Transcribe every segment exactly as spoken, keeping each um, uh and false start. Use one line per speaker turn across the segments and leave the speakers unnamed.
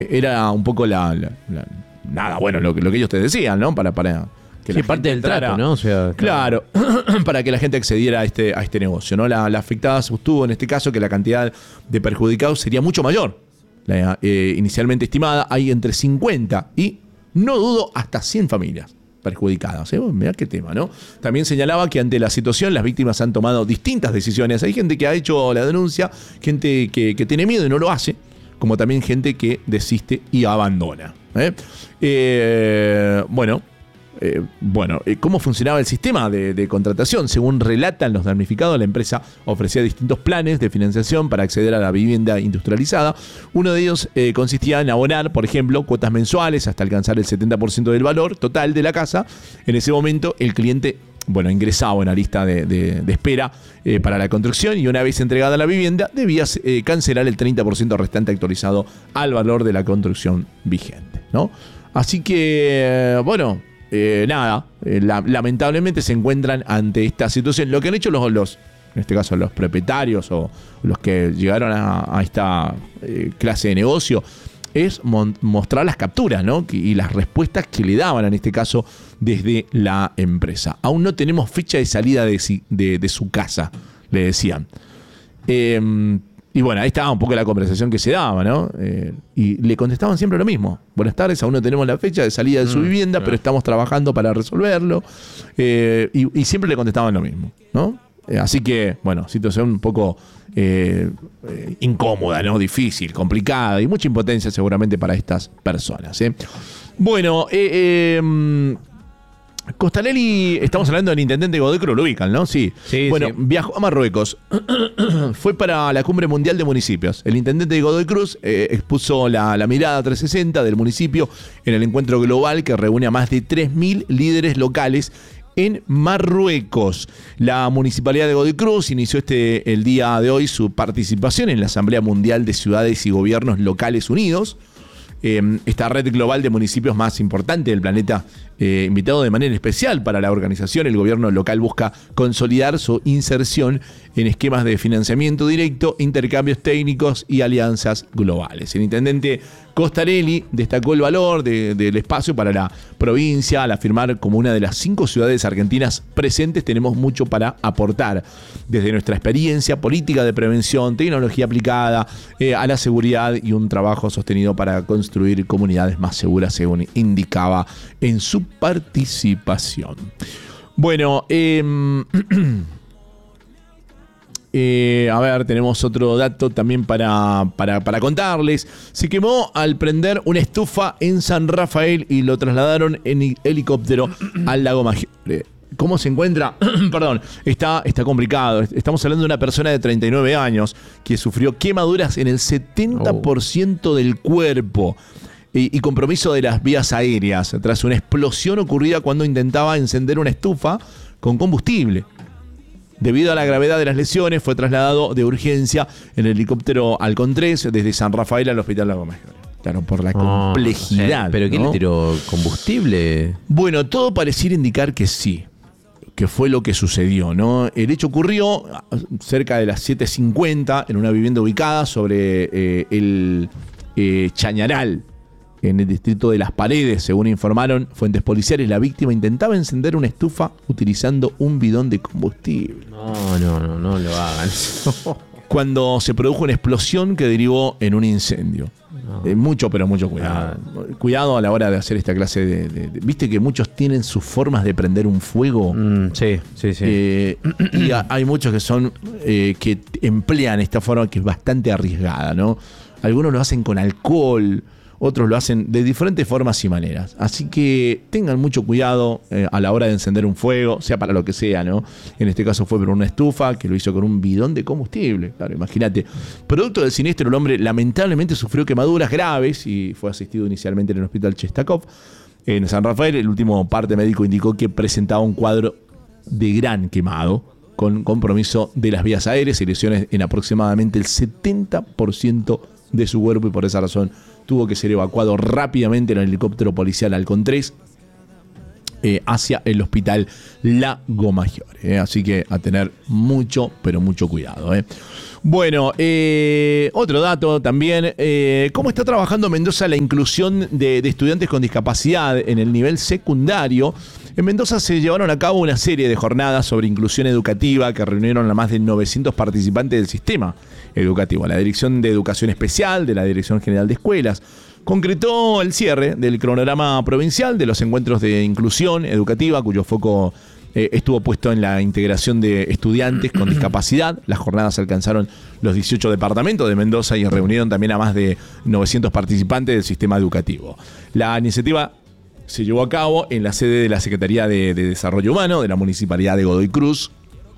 era un poco la, la, la nada, bueno, lo, lo que ellos te decían, ¿no? Para, para que
sí,
la
parte del
entrara,
trato, ¿no? O sea,
claro, para que la gente accediera a este, a este negocio, ¿no? La, la afectada sostuvo en este caso que la cantidad de perjudicados sería mucho mayor. La, eh, inicialmente estimada, hay entre cincuenta y, no dudo, hasta cien familias perjudicadas. ¿eh? Mirá qué tema, ¿no? También señalaba que ante la situación las víctimas han tomado distintas decisiones. Hay gente que ha hecho la denuncia, gente que, que tiene miedo y no lo hace, como también gente que desiste y abandona. ¿eh? Eh, bueno, eh, bueno eh, ¿cómo funcionaba el sistema de, de contratación? Según relatan los damnificados, la empresa ofrecía distintos planes de financiación para acceder a la vivienda industrializada. Uno de ellos eh, consistía en abonar, por ejemplo, cuotas mensuales hasta alcanzar el setenta por ciento del valor total de la casa. En ese momento, el cliente bueno, ingresaba a una lista de, de, de espera eh, para la construcción y una vez entregada la vivienda debía eh, cancelar el treinta por ciento restante actualizado al valor de la construcción vigente, ¿no? Así que, eh, bueno, eh, nada, eh, la, lamentablemente se encuentran ante esta situación. Lo que han hecho los, los en este caso los propietarios o los que llegaron a, a esta eh, clase de negocio, es mon- mostrar las capturas, ¿no? Y las respuestas que le daban, en este caso, desde la empresa. Aún no tenemos fecha de salida de, si- de, de su casa, le decían. Eh, y bueno, ahí estaba un poco la conversación que se daba, ¿no? Eh, y le contestaban siempre lo mismo. Buenas tardes, aún no tenemos la fecha de salida de su
Mm,
vivienda,
claro.
pero estamos trabajando para resolverlo. Eh, y, y siempre le contestaban lo mismo, ¿no? Eh, así que, bueno, situación un poco eh, eh, incómoda, ¿no? Difícil, complicada y mucha impotencia seguramente para estas personas, ¿eh? Bueno, eh, eh, Costarelli, estamos hablando del intendente Godoy Cruz, lo ubican, ¿no? Sí.
Sí,
bueno,
sí.
viajó a Marruecos. Fue para la Cumbre Mundial de Municipios. El intendente de Godoy Cruz eh, expuso la, la mirada trescientos sesenta del municipio en el encuentro global que reúne a más de tres mil líderes locales en Marruecos. La Municipalidad de Godoy Cruz inició este, el día de hoy su participación en la Asamblea Mundial de Ciudades y Gobiernos Locales Unidos. Eh, esta red global de municipios más importante del planeta, eh, invitado de manera especial para la organización, el gobierno local busca consolidar su inserción en esquemas de financiamiento directo, intercambios técnicos y alianzas globales. El intendente Costarelli destacó el valor de, del espacio para la provincia al afirmar: como una de las cinco ciudades argentinas presentes tenemos mucho para aportar, desde nuestra experiencia política de prevención, tecnología aplicada eh, a la seguridad y un trabajo sostenido para construir comunidades más seguras, según indicaba en su participación. Bueno, eh, Eh, a ver, tenemos otro dato también para, para, para contarles. Se quemó al prender una estufa en San Rafael y lo trasladaron en helicóptero al lago Maggiore. ¿Cómo se encuentra? Perdón, está, está complicado. Estamos hablando de una persona de treinta y nueve años que sufrió quemaduras en el setenta por ciento del cuerpo y, y compromiso de las vías aéreas tras una explosión ocurrida cuando intentaba encender una estufa con combustible. Debido a la gravedad de las lesiones, fue trasladado de urgencia en el helicóptero Halcón tres desde San Rafael al Hospital Lago Maggiore. Claro, por la
Oh,
complejidad.
eh, ¿Pero qué
¿no?
le tiró? ¿Combustible?
Bueno, todo pareciera indicar que sí, que fue lo que sucedió, ¿no? El hecho ocurrió cerca de las siete cincuenta en una vivienda ubicada sobre eh, el eh, Chañaral, en el distrito de Las Paredes. Según informaron fuentes policiales, la víctima intentaba encender una estufa utilizando un bidón de combustible.
No, no, no, no lo hagan.
Cuando se produjo una explosión que derivó en un incendio.
No.
Eh, mucho, pero mucho cuidado. Cuidado a la hora de hacer esta clase de, de- de- Viste que muchos tienen sus formas de prender un fuego.
Mm, sí, sí, sí.
Eh, y a- hay muchos que son eh, que emplean esta forma que es bastante arriesgada, ¿no? Algunos lo hacen con alcohol, otros lo hacen de diferentes formas y maneras. Así que tengan mucho cuidado eh, a la hora de encender un fuego, sea para lo que sea, ¿no? En este caso fue por una estufa, que lo hizo con un bidón de combustible. Claro, imagínate. Producto del siniestro, el hombre lamentablemente sufrió quemaduras graves y fue asistido inicialmente en el hospital Chestakov. En San Rafael, el último parte médico indicó que presentaba un cuadro de gran quemado, con compromiso de las vías aéreas y lesiones en aproximadamente el setenta por ciento de su cuerpo, y por esa razón tuvo que ser evacuado rápidamente en el helicóptero policial Halcón tres. eh, hacia el hospital Lago Maggiore. Eh. Así que a tener mucho, pero mucho cuidado. Eh. Bueno, eh, otro dato también, eh, ¿cómo está trabajando Mendoza la inclusión de, de estudiantes con discapacidad en el nivel secundario? En Mendoza se llevaron a cabo una serie de jornadas sobre inclusión educativa que reunieron a más de novecientos participantes del sistema educativo. La Dirección de Educación Especial de la Dirección General de Escuelas concretó el cierre del cronograma provincial de los encuentros de inclusión educativa, cuyo foco Eh, estuvo puesto en la integración de estudiantes con discapacidad. Las jornadas alcanzaron los dieciocho departamentos de Mendoza y reunieron también a más de novecientos participantes del sistema educativo. La iniciativa se llevó a cabo en la sede de la Secretaría de, de Desarrollo Humano de la Municipalidad de Godoy Cruz.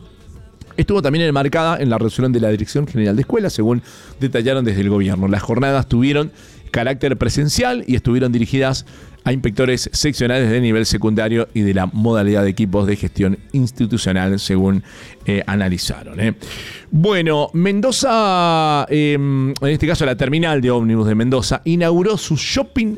Estuvo también enmarcada en la resolución de la Dirección General de Escuelas, según detallaron desde el gobierno. Las jornadas tuvieron carácter presencial y estuvieron dirigidas a inspectores seccionales de nivel secundario y de la modalidad de equipos de gestión institucional, según eh, analizaron. Eh. Bueno, Mendoza, eh, en este caso la terminal de ómnibus de Mendoza, inauguró su shopping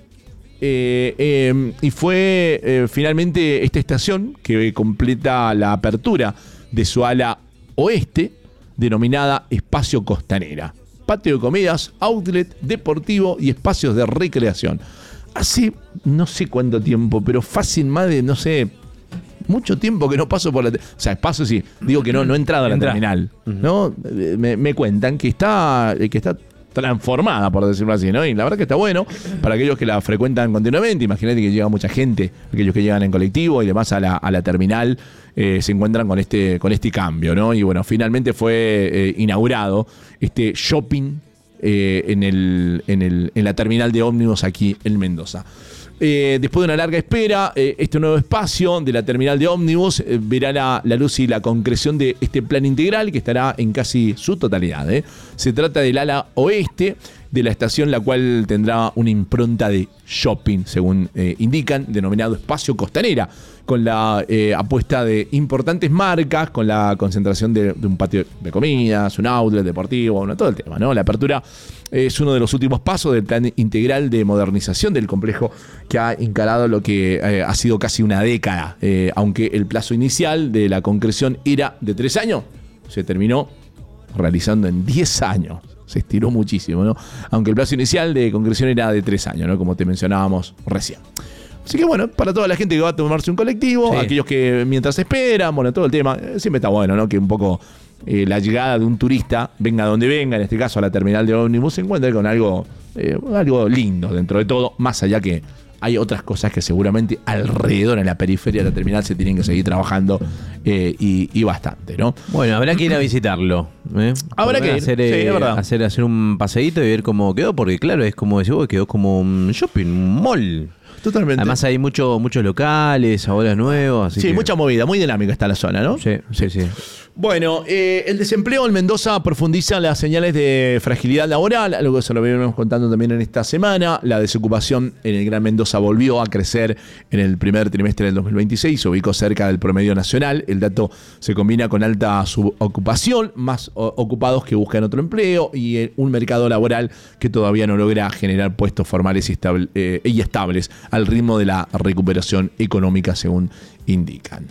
eh, eh, y fue eh, finalmente esta estación que completa la apertura de su ala oeste, denominada Espacio Costanera. Patio de comidas, outlet, deportivo y espacios de recreación. Hace no sé cuánto tiempo, pero fácil más de, no sé, mucho tiempo que no paso por la... Te- o sea, paso sí, digo que no, no he entrado a la
Entra.
terminal, ¿no? Me, me cuentan que está, que está transformada, por decirlo así, ¿no? Y la verdad que está bueno para aquellos que la frecuentan continuamente. Imagínate que llega mucha gente, aquellos que llegan en colectivo y demás a la, a la terminal, eh, se encuentran con este, con este cambio, ¿no? Y bueno, finalmente fue eh, inaugurado este shopping eh, en, el, en, el, en la terminal de ómnibus aquí en Mendoza. Eh, después de una larga espera, eh, este nuevo espacio de la terminal de ómnibus eh, verá la, la luz y la concreción de este plan integral que estará en casi su totalidad. ¿eh? Se trata del ala oeste de la estación, la cual tendrá una impronta de shopping, según eh, indican, denominado Espacio Costanera, con la eh, apuesta de importantes marcas, con la concentración de, de un patio de comidas, un outlet deportivo, bueno, todo el tema, ¿no? La apertura es uno de los últimos pasos del plan integral de modernización del complejo que ha encarado lo que eh, ha sido casi una década, eh, aunque el plazo inicial de la concreción era de tres años, se terminó realizando en diez años. Se estiró muchísimo, ¿no? Aunque el plazo inicial de concreción era de tres años, ¿no? Como te mencionábamos recién. Así que bueno, para toda la gente que va a tomarse un colectivo, sí. Aquellos que mientras esperan, bueno, todo el tema, eh, siempre está bueno, ¿no? Que un poco eh, la llegada de un turista, venga donde venga, en este caso a la terminal de ómnibus, se encuentre con algo, eh, algo lindo dentro de todo, más allá que hay otras cosas que seguramente alrededor, en la periferia de la terminal, se tienen que seguir trabajando eh, y, y bastante, ¿no?
Bueno, habrá que ir a visitarlo. ¿eh?
Habrá que ir,
hacer,
sí,
eh,
es verdad.
hacer, hacer un paseíto y ver cómo quedó, porque claro, es como decís vos, quedó como un shopping, un mall.
Totalmente.
Además hay mucho, muchos locales, ahora nuevos. Así
sí,
que...
mucha movida, muy dinámica está la zona, ¿no?
Sí, sí, sí.
Bueno, eh, el desempleo en Mendoza profundiza las señales de fragilidad laboral, algo que se lo venimos contando también en esta semana. La desocupación en el Gran Mendoza volvió a crecer en el primer trimestre del dos mil veintiséis, se ubicó cerca del promedio nacional. El dato se combina con alta subocupación, más o, ocupados que buscan otro empleo y eh, un mercado laboral que todavía no logra generar puestos formales y, estable, eh, y estables al ritmo de la recuperación económica, según indican.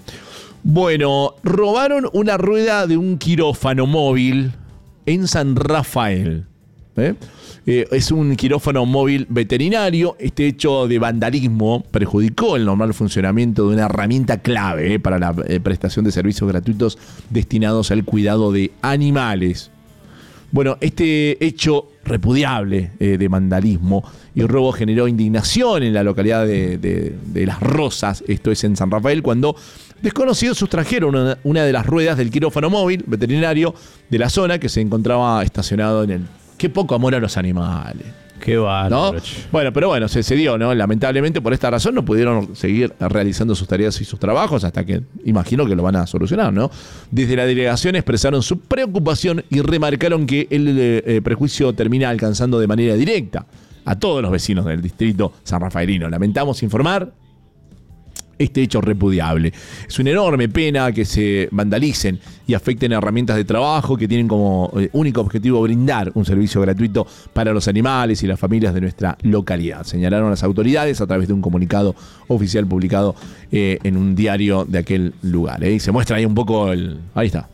Bueno, robaron una rueda de un quirófano móvil en San Rafael. ¿Eh? Eh, es un quirófano móvil veterinario. Este hecho de vandalismo perjudicó el normal funcionamiento de una herramienta clave eh, para la eh, prestación de servicios gratuitos destinados al cuidado de animales. Bueno, este hecho repudiable eh, de vandalismo y robo generó indignación en la localidad de, de, de Las Rosas, esto es en San Rafael, cuando desconocidos sustrajeron una, una de las ruedas del quirófano móvil veterinario de la zona que se encontraba estacionado en el... Qué poco amor a los animales.
Qué bárbaro.
¿No? Bueno, pero bueno, se, se dio, ¿no? Lamentablemente por esta razón no pudieron seguir realizando sus tareas y sus trabajos hasta que imagino que lo van a solucionar, ¿no? Desde la delegación expresaron su preocupación y remarcaron que el eh, prejuicio termina alcanzando de manera directa a todos los vecinos del distrito sanrafaelino. Lamentamos informar este hecho repudiable. Es una enorme pena que se vandalicen y afecten herramientas de trabajo que tienen como eh, único objetivo brindar un servicio gratuito para los animales y las familias de nuestra localidad, señalaron las autoridades a través de un comunicado oficial publicado eh, en un diario de aquel lugar. ¿eh? Y se muestra ahí un poco el... Ahí está.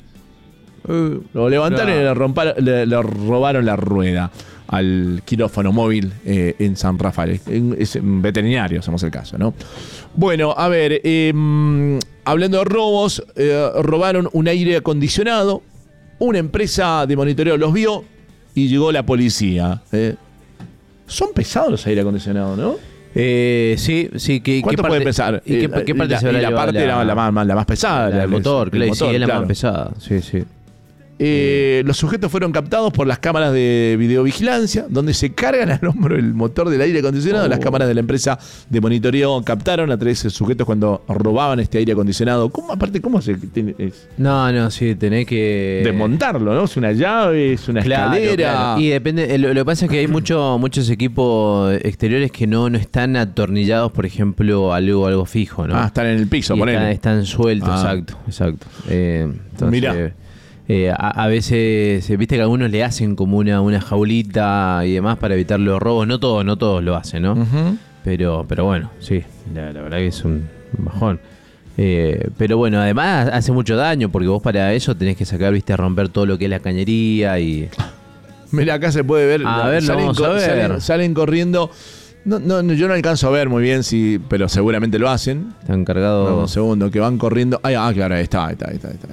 Uh, lo levantaron claro. y le, rompar, le, le robaron la rueda al quirófano móvil eh, en San Rafael. Es en veterinario, hacemos el caso, ¿no? Bueno, a ver, eh, hablando de robos, eh, robaron un aire acondicionado, una empresa de monitoreo los vio y llegó la policía. Eh. Son pesados los aire acondicionados, ¿no?
Eh, sí, sí. ¿Qué,
¿Cuánto
qué
puede
parte,
pesar?
¿Y qué, qué parte
la,
se habrá
la parte
la,
la, la, más, la más pesada.
La,
la,
el motor,
el,
claro,
el motor,
sí, es la
claro.
más pesada. Sí, sí.
Eh, los sujetos fueron captados por las cámaras de videovigilancia, donde se cargan al hombro el motor del aire acondicionado. Oh. Las cámaras de la empresa de monitoreo captaron a tres sujetos cuando robaban este aire acondicionado. ¿Cómo, aparte, cómo se tiene, es?
No, no, sí, tenés que
desmontarlo, ¿no? Es una llave, es una claro, escalera.
Claro. Y depende, lo, lo que pasa es que hay mucho, muchos equipos exteriores que no, no están atornillados, por ejemplo, a algo, algo fijo, ¿no?
Ah, están en el piso,
ponele. Están, están sueltos, ah. exacto, exacto. Eh, entonces,
Mirá.
Eh, a, a veces, viste que algunos le hacen como una, una jaulita y demás para evitar los robos. No todos, no todos lo hacen, ¿no? Uh-huh. Pero, pero bueno, sí, la, la verdad que es un bajón. Eh, pero bueno, además hace mucho daño porque vos para eso tenés que sacar, viste, romper todo lo que es la cañería y...
Mira, acá se puede ver.
A ver,
salen,
vamos a ver.
Salen, salen corriendo. No, no, yo no alcanzo a ver muy bien, si, pero seguramente lo hacen.
Están cargados.
No, un segundo, que van corriendo. Ay, ah, claro, ahí está, ahí está, ahí está, ahí está.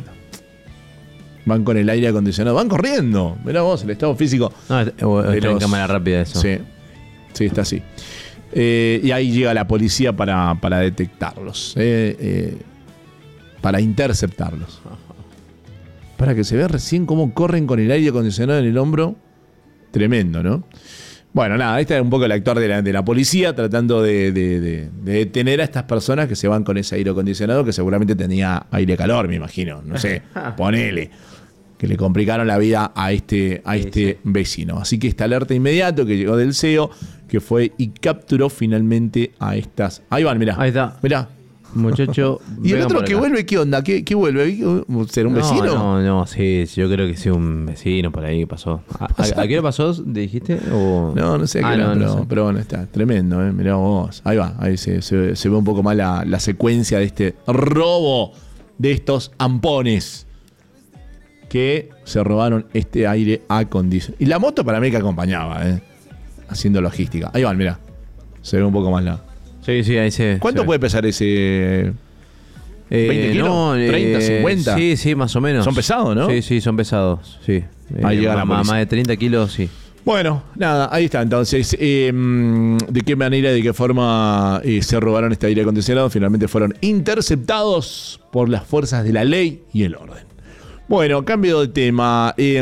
Van con el aire acondicionado, van corriendo. Mirá vos, el estado físico.
No, está los... en cámara rápida eso.
Sí, sí, está así. Eh, y ahí llega la policía para, para detectarlos, eh, eh, para interceptarlos. Para que se vea recién cómo corren con el aire acondicionado en el hombro. Tremendo, ¿no? Bueno, nada, este es un poco el actuar de la, de la policía tratando de, de, de, de detener a estas personas que se van con ese aire acondicionado que seguramente tenía aire-calor, me imagino. No sé, ponele. Que le complicaron la vida a este, a este sí, sí. vecino. Así que esta alerta inmediato que llegó del C E O, que fue y capturó finalmente a estas... Ahí van, mirá.
Ahí está.
Mirá.
Muchacho.
¿Y el otro que vuelve qué onda? ¿Qué, qué vuelve? ¿Será un
no,
vecino?
No, no, sí, yo creo que sí, un vecino por ahí pasó. ¿A, a, ¿a qué hora pasó? ¿Dijiste? O...
No, no sé a qué
ah,
hora,
no,
pero,
no sé.
pero bueno, está tremendo, ¿eh? Mirá vos. Ahí va, ahí se, se, se ve un poco más la, la secuencia de este robo de estos ampones que se robaron este aire acondicionado. Y la moto para mí que acompañaba, ¿eh? Haciendo logística. Ahí van, mirá. Se ve un poco más la...
Sí, sí, ahí se...
¿Cuánto
se
puede pesar ese...? ¿veinte
eh,
kilos?
No,
¿treinta, cincuenta?
Sí, sí, más o menos.
Son pesados, ¿no?
Sí, sí, son pesados, sí.
Ahí
eh,
llega la
más,
policía.
más de treinta kilos, sí.
Bueno, nada, ahí está. Entonces, eh, ¿de qué manera y de qué forma eh, se robaron este aire acondicionado? Finalmente fueron interceptados por las fuerzas de la ley y el orden. Bueno, cambio de tema. Eh,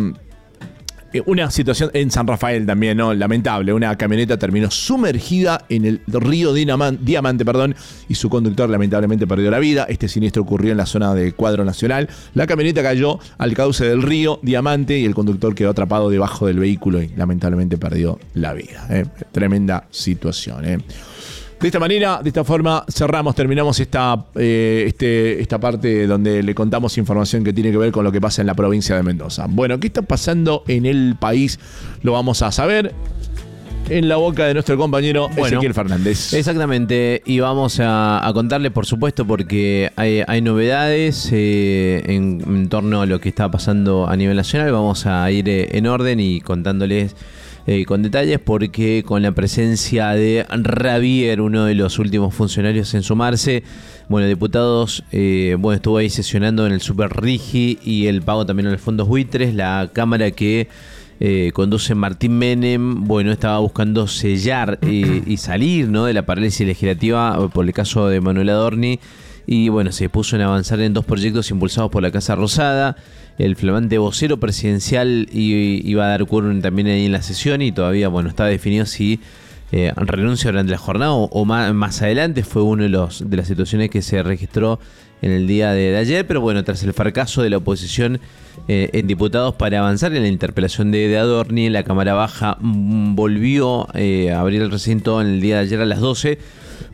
Una situación en San Rafael también, ¿no? Lamentable. Una camioneta terminó sumergida en el río Diamante, Diamante, perdón, y su conductor lamentablemente perdió la vida. Este siniestro ocurrió en la zona de Cuadro Nacional. La camioneta cayó al cauce del río Diamante y el conductor quedó atrapado debajo del vehículo y lamentablemente perdió la vida. ¿eh? Tremenda situación, ¿eh? De esta manera, de esta forma, cerramos, terminamos esta, eh, este, esta parte donde le contamos información que tiene que ver con lo que pasa en la provincia de Mendoza. Bueno, ¿qué está pasando en el país? Lo vamos a saber en la boca de nuestro compañero bueno, Ezequiel Fernández.
Exactamente, y vamos a, a contarle, por supuesto, porque hay, hay novedades eh, en, en torno a lo que está pasando a nivel nacional. Vamos a ir eh, en orden y contándoles Eh, con detalles, porque con la presencia de Ravier, uno de los últimos funcionarios en sumarse, bueno, diputados, eh, bueno, estuvo ahí sesionando en el Super Rigi y el pago también a los fondos buitres, la cámara que eh, conduce Martín Menem, bueno, estaba buscando sellar eh, y salir, ¿no?, de la parálisis legislativa por el caso de Manuel Adorni. Y bueno, se puso en avanzar en dos proyectos impulsados por la Casa Rosada. El flamante vocero presidencial iba a dar quórum también ahí en la sesión y todavía, bueno, está definido si eh, renuncia durante la jornada o, o más, más adelante. Fue una de, los, de las situaciones que se registró en el día de, de ayer, pero bueno, tras el fracaso de la oposición eh, en diputados para avanzar en la interpelación de, de Adorni, la Cámara Baja mm, volvió eh, a abrir el recinto en el día de ayer a las doce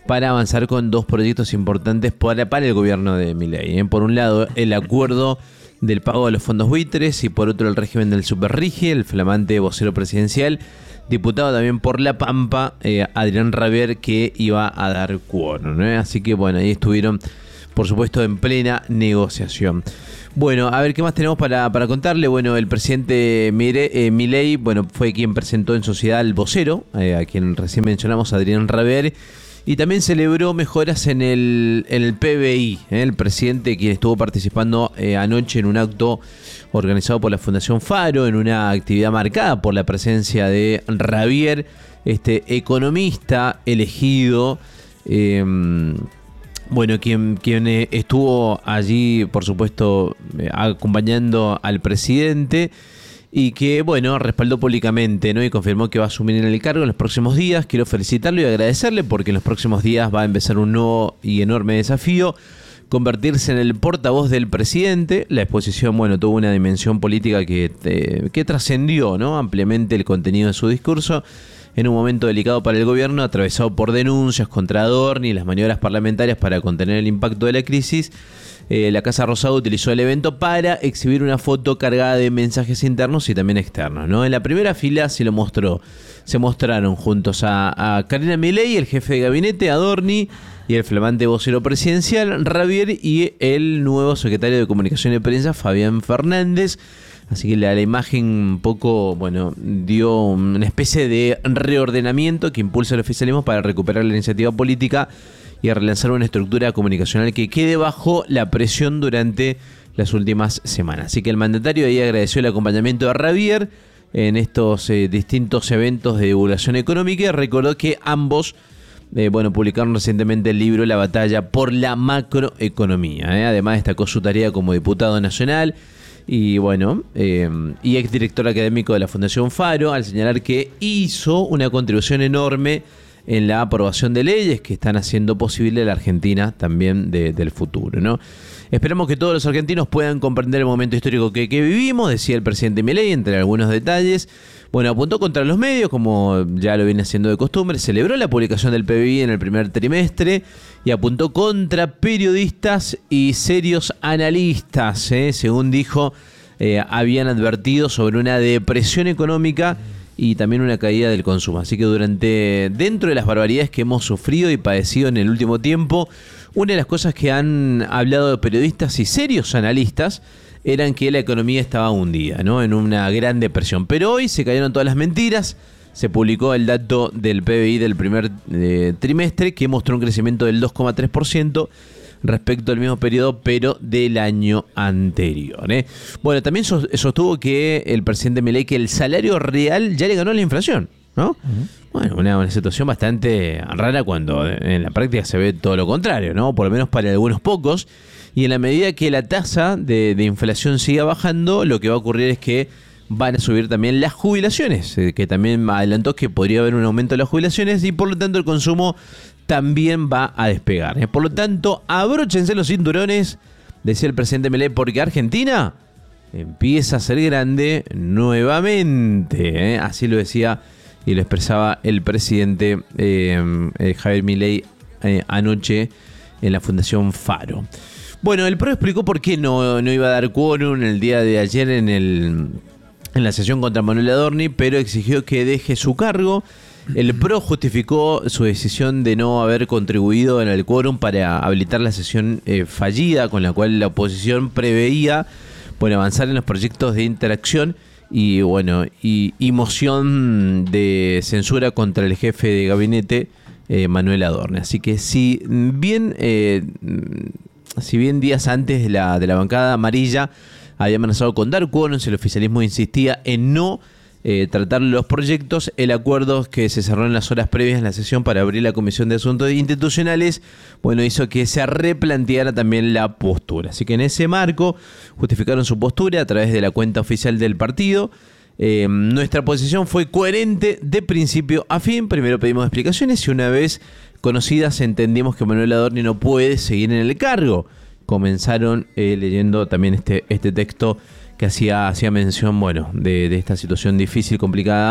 para avanzar con dos proyectos importantes para, para el gobierno de Milei. ¿eh? Por un lado, el acuerdo del pago de los fondos buitres y por otro el régimen del superrigi, el flamante vocero presidencial, diputado también por La Pampa, eh, Adrián Rabier, que iba a dar quórum, ¿no? Así que bueno, ahí estuvieron, por supuesto, en plena negociación. Bueno, a ver qué más tenemos para, para contarle. Bueno, el presidente Mire, eh, Milei, bueno, fue quien presentó en sociedad al vocero, eh, a quien recién mencionamos, Adrián Rabier, y también celebró mejoras en el, en el P B I. ¿eh? El presidente, quien estuvo participando eh, anoche en un acto organizado por la Fundación Faro, en una actividad marcada por la presencia de Rabier, este economista elegido, eh, bueno, quien, quien estuvo allí, por supuesto, acompañando al presidente, y que, bueno, respaldó públicamente, ¿no? Y confirmó que va a asumir en el cargo en los próximos días. Quiero felicitarlo y agradecerle porque en los próximos días va a empezar un nuevo y enorme desafío: convertirse en el portavoz del presidente. La exposición, bueno, tuvo una dimensión política que, eh, que trascendió, ¿no? ampliamente el contenido de su discurso, en un momento delicado para el gobierno, atravesado por denuncias contra Adorni y las maniobras parlamentarias para contener el impacto de la crisis. Eh, la Casa Rosada utilizó el evento para exhibir una foto cargada de mensajes internos y también externos, ¿no? En la primera fila se lo mostró, se mostraron juntos a, a Karina Milei, el jefe de gabinete, Adorni, y el flamante vocero presidencial, Rabier, y el nuevo secretario de Comunicación y Prensa, Fabián Fernández. Así que la, la imagen un poco, bueno, dio una especie de reordenamiento que impulsa el oficialismo para recuperar la iniciativa política y a relanzar una estructura comunicacional que quede bajo la presión durante las últimas semanas. Así que el mandatario ahí agradeció el acompañamiento de Rabier en estos eh, distintos eventos de divulgación económica y recordó que ambos eh, bueno, publicaron recientemente el libro La batalla por la macroeconomía. ¿eh? Además destacó su tarea como diputado nacional y bueno, eh, y exdirector académico de la Fundación Faro, al señalar que hizo una contribución enorme en la aprobación de leyes que están haciendo posible la Argentina también de, del futuro, ¿no? Esperamos que todos los argentinos puedan comprender el momento histórico que, que vivimos, decía el presidente Milei, entre algunos detalles. Bueno, apuntó contra los medios, como ya lo viene haciendo de costumbre, celebró la publicación del P B I en el primer trimestre y apuntó contra periodistas y serios analistas, ¿eh? Según dijo, eh, habían advertido sobre una depresión económica y también una caída del consumo. Así que durante dentro de las barbaridades que hemos sufrido y padecido en el último tiempo, una de las cosas que han hablado de periodistas y serios analistas eran que la economía estaba hundida, ¿no? En una gran depresión. Pero hoy se cayeron todas las mentiras. Se publicó el dato del P B I del primer eh, trimestre, que mostró un crecimiento del dos coma tres por ciento respecto al mismo periodo, pero del año anterior. ¿eh? Bueno, también sostuvo que el presidente Milei que el salario real ya le ganó a la inflación, ¿no? Uh-huh. Bueno, una, una situación bastante rara cuando en la práctica se ve todo lo contrario, ¿no? Por lo menos para algunos pocos. Y en la medida que la tasa de, de inflación siga bajando, lo que va a ocurrir es que van a subir también las jubilaciones, eh, que también adelantó que podría haber un aumento de las jubilaciones y por lo tanto el consumo también va a despegar. ¿eh? Por lo tanto, abróchense los cinturones, decía el presidente Milei, porque Argentina empieza a ser grande nuevamente. ¿eh? Así lo decía y lo expresaba el presidente eh, eh, Javier Milei eh, anoche en la Fundación Faro. Bueno, el P R O explicó por qué no, no iba a dar quórum el día de ayer en, el, en la sesión contra Manuel Adorni, pero exigió que deje su cargo. El P R O justificó su decisión de no haber contribuido en el quórum para habilitar la sesión eh, fallida, con la cual la oposición preveía bueno, avanzar en los proyectos de interacción y bueno y, y moción de censura contra el jefe de gabinete, eh, Manuel Adorni. Así que si bien, eh, si bien días antes de la, de la bancada amarilla había amenazado con dar quórum, el oficialismo insistía en no Eh, tratar los proyectos, el acuerdo que se cerró en las horas previas en la sesión para abrir la Comisión de Asuntos Institucionales, bueno, hizo que se replanteara también la postura. Así que en ese marco justificaron su postura a través de la cuenta oficial del partido. Eh, nuestra posición fue coherente de principio a fin. Primero pedimos explicaciones y una vez conocidas entendimos que Manuel Adorni no puede seguir en el cargo. Comenzaron eh, leyendo también este, este texto que hacía, hacía mención, bueno, de, de esta situación difícil, complicada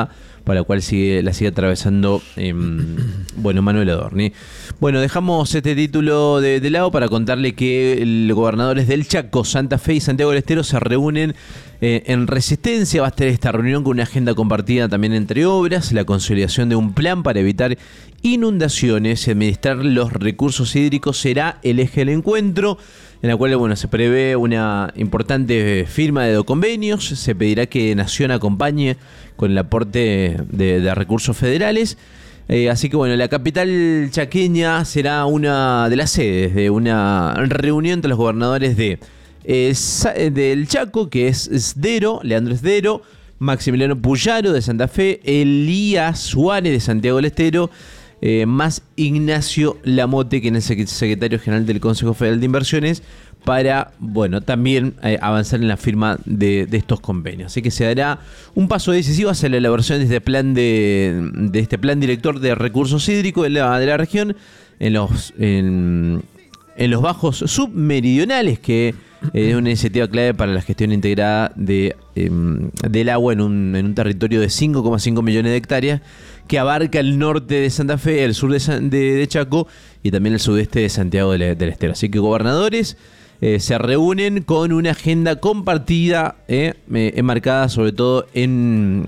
por la cual sigue, la sigue atravesando eh, bueno, Manuel Adorni. Bueno, dejamos este título de, de lado para contarle que los gobernadores del Chaco, Santa Fe y Santiago del Estero se reúnen eh, en Resistencia. Va a estar esta reunión con una agenda compartida también entre obras, la consolidación de un plan para evitar inundaciones y administrar los recursos hídricos será el eje del encuentro, en la cual bueno, se prevé una importante firma de convenios. Se pedirá que Nación acompañe con el aporte de, de recursos federales. Eh, así que bueno, la capital chaqueña será una de las sedes de una reunión entre los gobernadores de eh, del Chaco, que es Sdero, Leandro Sdero, Maximiliano Puyaro de Santa Fe, Elías Suárez de Santiago del Estero, eh, más Ignacio Lamote, que es el secretario general del Consejo Federal de Inversiones, para, bueno, también eh, avanzar en la firma de, de estos convenios. Así que se dará un paso decisivo hacia la elaboración de este plan de, de este plan director de recursos hídricos de la, de la región en los en, en los bajos submeridionales, que eh, es una iniciativa clave para la gestión integrada de, eh, del agua en un, en un territorio de cinco coma cinco millones de hectáreas que abarca el norte de Santa Fe, el sur de, de, de Chaco y también el sudeste de Santiago del, del Estero. Así que gobernadores Eh, se reúnen con una agenda compartida, eh, eh, enmarcada sobre todo en,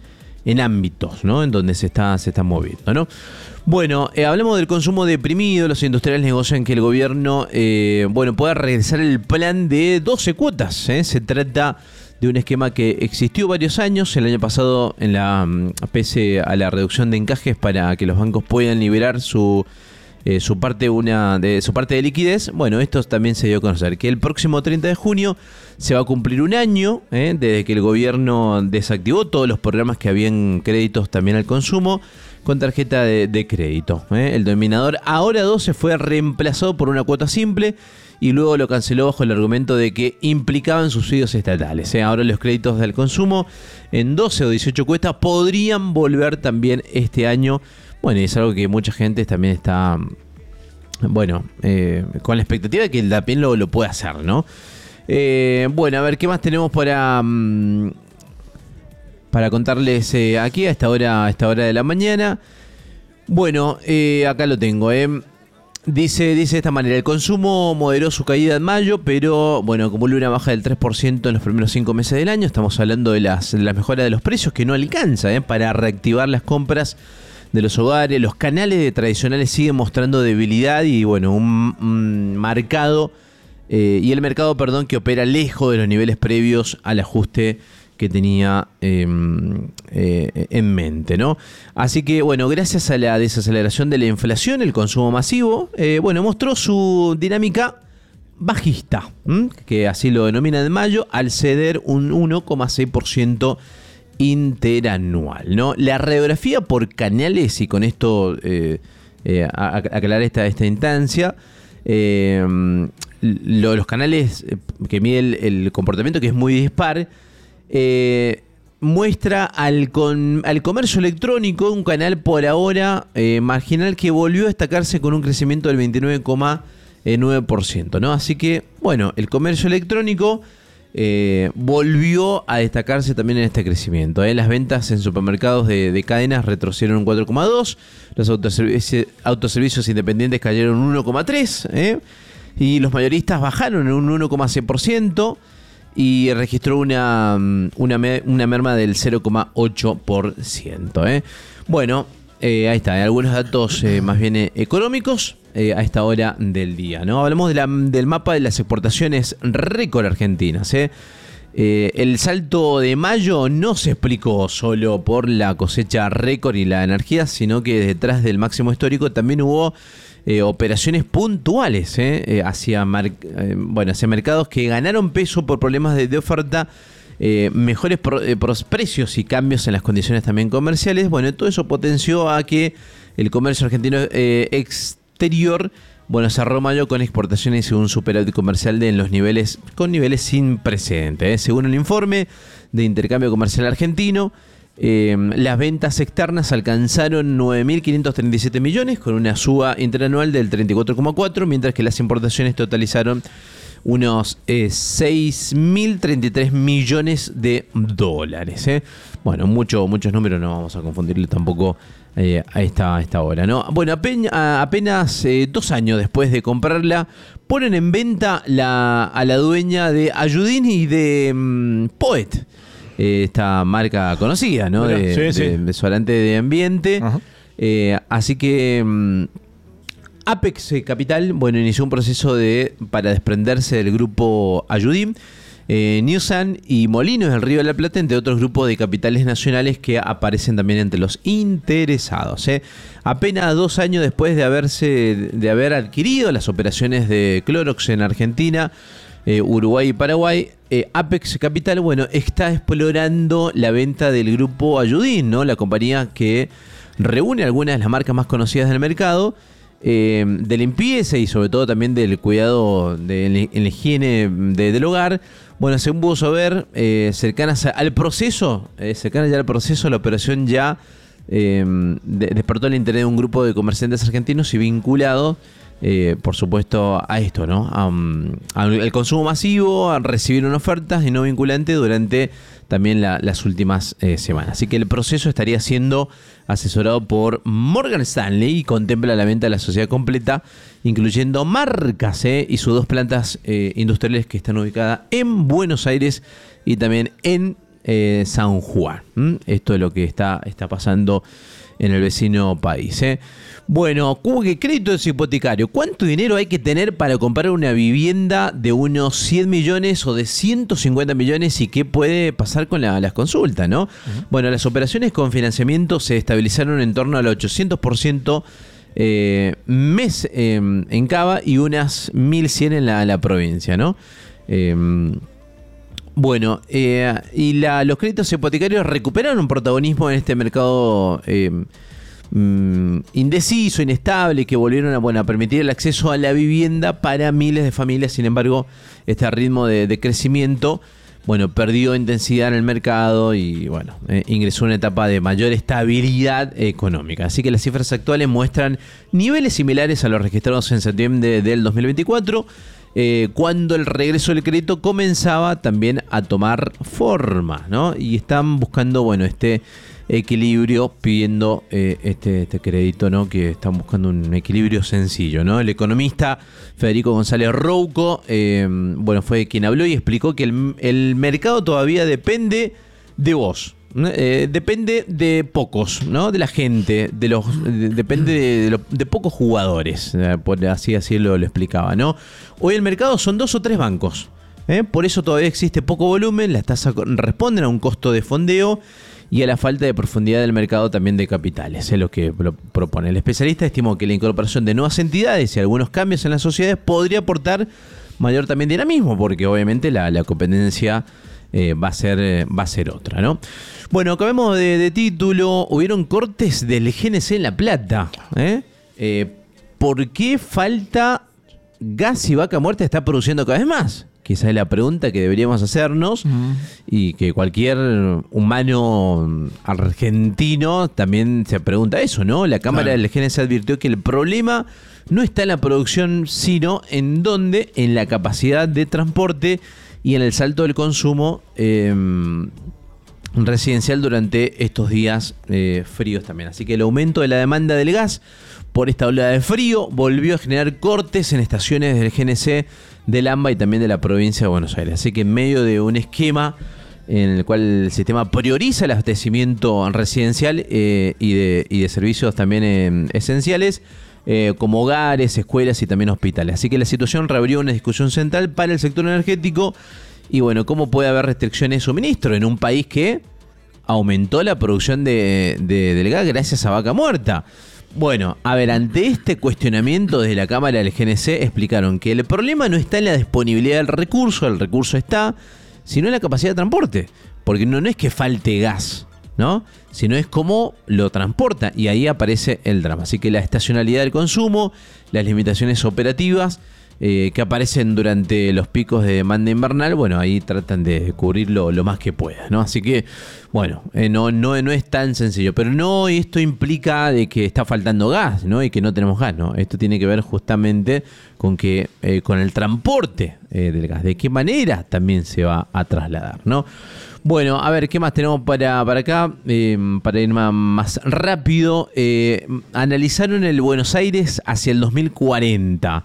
en ámbitos, ¿no?, en donde se está, se está moviendo, ¿no? Bueno, eh, hablamos del consumo deprimido. Los industriales negocian que el gobierno eh, bueno, pueda regresar el plan de doce cuotas. ¿eh? Se trata de un esquema que existió varios años. El año pasado, en la pese a la reducción de encajes para que los bancos puedan liberar su Eh, su parte una de su parte de liquidez. Bueno, esto también se dio a conocer que el próximo treinta de junio se va a cumplir un año eh, desde que el gobierno desactivó todos los programas que habían créditos también al consumo con tarjeta de, de crédito. Eh. El denominador Ahora doce fue reemplazado por una cuota simple y luego lo canceló bajo el argumento de que implicaban subsidios estatales. Eh. Ahora los créditos del consumo en doce o dieciocho cuotas podrían volver también este año. Bueno, y es algo que mucha gente también está, bueno, eh, con la expectativa de que también lo, lo pueda hacer, ¿no? Eh, bueno, a ver, ¿qué más tenemos para, um, para contarles eh, aquí a esta hora, a esta hora de la mañana? Bueno, eh, acá lo tengo, ¿eh? Dice, dice de esta manera: el consumo moderó su caída en mayo, pero bueno, acumuló una baja del tres por ciento en los primeros cinco meses del año. Estamos hablando de las, de las mejoras de los precios, que no alcanza ¿eh? para reactivar las compras de los hogares. Los canales tradicionales siguen mostrando debilidad y bueno, un, un mercado eh, y el mercado, perdón, que opera lejos de los niveles previos al ajuste que tenía eh, eh, en mente, ¿no? Así que bueno, gracias a la desaceleración de la inflación, el consumo masivo, eh, bueno, mostró su dinámica bajista, ¿m? que así lo denominan en mayo, al ceder un uno coma seis por ciento interanual, ¿no? La radiografía por canales, y con esto eh, eh, aclarar esta, esta instancia, eh, lo, los canales que miden el, el comportamiento, que es muy dispar, eh, muestra al, con, al comercio electrónico, un canal por ahora eh, marginal, que volvió a destacarse con un crecimiento del veintinueve coma nueve por ciento, ¿no? Así que, bueno, el comercio electrónico Eh, volvió a destacarse también en este crecimiento. ¿eh? Las ventas en supermercados de, de cadenas retrocedieron un cuatro coma dos, los autoservicios, autoservicios independientes cayeron un uno coma tres, ¿eh? y los mayoristas bajaron en un uno coma seis por ciento y registró una, una, una merma del cero coma ocho por ciento. ¿eh? Bueno, eh, ahí está, algunos datos eh, más bien eh, económicos. Eh, a esta hora del día, ¿no? Hablamos de la, del mapa de las exportaciones récord argentinas. ¿eh? Eh, el salto de mayo no se explicó solo por la cosecha récord y la energía, sino que detrás del máximo histórico también hubo eh, operaciones puntuales ¿eh? Eh, hacia, mar, eh, bueno, hacia mercados que ganaron peso por problemas de, de oferta, eh, mejores pro, eh, precios y cambios en las condiciones también comerciales. Bueno, todo eso potenció a que el comercio argentino eh, ex exterior, bueno, cerró mayo con exportaciones y un superávit comercial de en los niveles, con niveles sin precedentes. ¿eh? Según el informe de intercambio comercial argentino, eh, las ventas externas alcanzaron nueve mil quinientos treinta y siete millones, con una suba interanual del treinta y cuatro coma cuatro, mientras que las importaciones totalizaron unos eh, seis mil treinta y tres millones de dólares. ¿eh? Bueno, mucho, muchos números, no vamos a confundirle tampoco eh, a, esta, a esta hora, ¿no? Bueno, apenas, apenas eh, dos años después de comprarla, ponen en venta la, a la dueña de Ayudín y de um, Poet, eh, esta marca conocida, ¿no?
Bueno,
de,
sí,
de,
sí.
de desodorante de ambiente. Eh, así que um, Apex Capital, bueno, inició un proceso de para desprenderse del grupo Ayudín. Eh, Newsan y Molinos del Río de la Plata, entre otros grupos de capitales nacionales que aparecen también entre los interesados. ¿eh? Apenas dos años después de haberse de haber adquirido las operaciones de Clorox en Argentina, eh, Uruguay y Paraguay, eh, Apex Capital, bueno, está explorando la venta del grupo Ayudín, ¿no? La compañía que reúne algunas de las marcas más conocidas del mercado. Eh, de limpieza y sobre todo también del cuidado de, en la higiene de, del hogar. Bueno, según pudo saber, eh, cercanas al proceso, eh, cercanas ya al proceso, la operación ya eh, de, despertó el interés de un grupo de comerciantes argentinos y vinculado, eh, por supuesto, a esto, ¿no? A, um, a, al consumo masivo, a recibir ofertas y no vinculantes durante también la, las últimas eh, semanas. Así que el proceso estaría siendo asesorado por Morgan Stanley y contempla la venta de la sociedad completa, incluyendo marcas eh, y sus dos plantas eh, industriales que están ubicadas en Buenos Aires y también en eh, San Juan. ¿Mm? Esto es lo que está, está pasando en el vecino país. ¿eh? Bueno, ¿cómo que crédito es hipotecario? ¿Cuánto dinero hay que tener para comprar una vivienda de unos cien millones o de ciento cincuenta millones y qué puede pasar con la, las consultas, ¿no? Uh-huh. Bueno, las operaciones con financiamiento se estabilizaron en torno al ochocientos por ciento eh, mes eh, en Cava y unas mil cien en la, la provincia, ¿no? Eh, bueno, eh, y la, los créditos hipotecarios recuperaron un protagonismo en este mercado eh, indeciso, inestable, que volvieron a, bueno, a permitir el acceso a la vivienda para miles de familias. Sin embargo, este ritmo de, de crecimiento, bueno, perdió intensidad en el mercado y, bueno, eh, ingresó en una etapa de mayor estabilidad económica. Así que las cifras actuales muestran niveles similares a los registrados en septiembre del dos mil veinticuatro, eh, cuando el regreso del crédito comenzaba también a tomar forma, ¿no? Y están buscando, bueno, este equilibrio, pidiendo eh, este, este crédito, ¿no? Que están buscando un equilibrio sencillo, ¿no? El economista Federico González Rouco, eh, bueno, fue quien habló y explicó que el, el mercado todavía depende de vos. Eh, depende de pocos, ¿no? De la gente, de los, de, depende de, de, lo, de pocos jugadores, eh, por así así lo, lo explicaba, ¿no? Hoy el mercado son dos o tres bancos, ¿eh? Por eso todavía existe poco volumen, las tasas responden a un costo de fondeo y a la falta de profundidad del mercado también de capitales, es lo que lo propone. El especialista estimó que la incorporación de nuevas entidades y algunos cambios en las sociedades podría aportar mayor también dinamismo, porque obviamente la, la competencia eh, va a ser eh, va a ser otra, ¿no? Bueno, acabemos de, de título. Hubieron cortes del G N C en La Plata. ¿eh? Eh, ¿Por qué falta gas y Vaca Muerta está produciendo cada vez más? Quizás es la pregunta que deberíamos hacernos uh-huh. y que cualquier humano argentino también se pregunta eso, ¿no? La Cámara claro. del G N C advirtió que el problema no está en la producción, sino en dónde, en la capacidad de transporte y en el salto del consumo eh, residencial durante estos días eh, fríos también. Así que el aumento de la demanda del gas por esta oleada de frío volvió a generar cortes en estaciones del G N C del AMBA y también de la provincia de Buenos Aires. Así que en medio de un esquema en el cual el sistema prioriza el abastecimiento residencial eh, y, de, y de servicios también eh, esenciales, eh, como hogares, escuelas y también hospitales. Así que la situación reabrió una discusión central para el sector energético. Y bueno, ¿cómo puede haber restricciones de suministro en un país que aumentó la producción de, de, del gas gracias a Vaca Muerta? Bueno, a ver, ante este cuestionamiento desde la Cámara del G N C explicaron que el problema no está en la disponibilidad del recurso, el recurso está, sino en la capacidad de transporte. Porque no, no es que falte gas, ¿no? Sino es cómo lo transporta, y ahí aparece el drama. Así que la estacionalidad del consumo, las limitaciones operativas eh, que aparecen durante los picos de demanda invernal, bueno, ahí tratan de cubrirlo lo más que puedan, ¿no? Así que, bueno, eh, no, no, no es tan sencillo. Pero no esto implica de que está faltando gas, ¿no? Y que no tenemos gas, ¿no? Esto tiene que ver justamente con que eh, con el transporte eh, del gas. De qué manera también se va a trasladar, ¿no? Bueno, a ver, ¿qué más tenemos para, para acá? Eh, para ir más, más rápido, eh, analizaron el Buenos Aires hacia el dos mil cuarenta.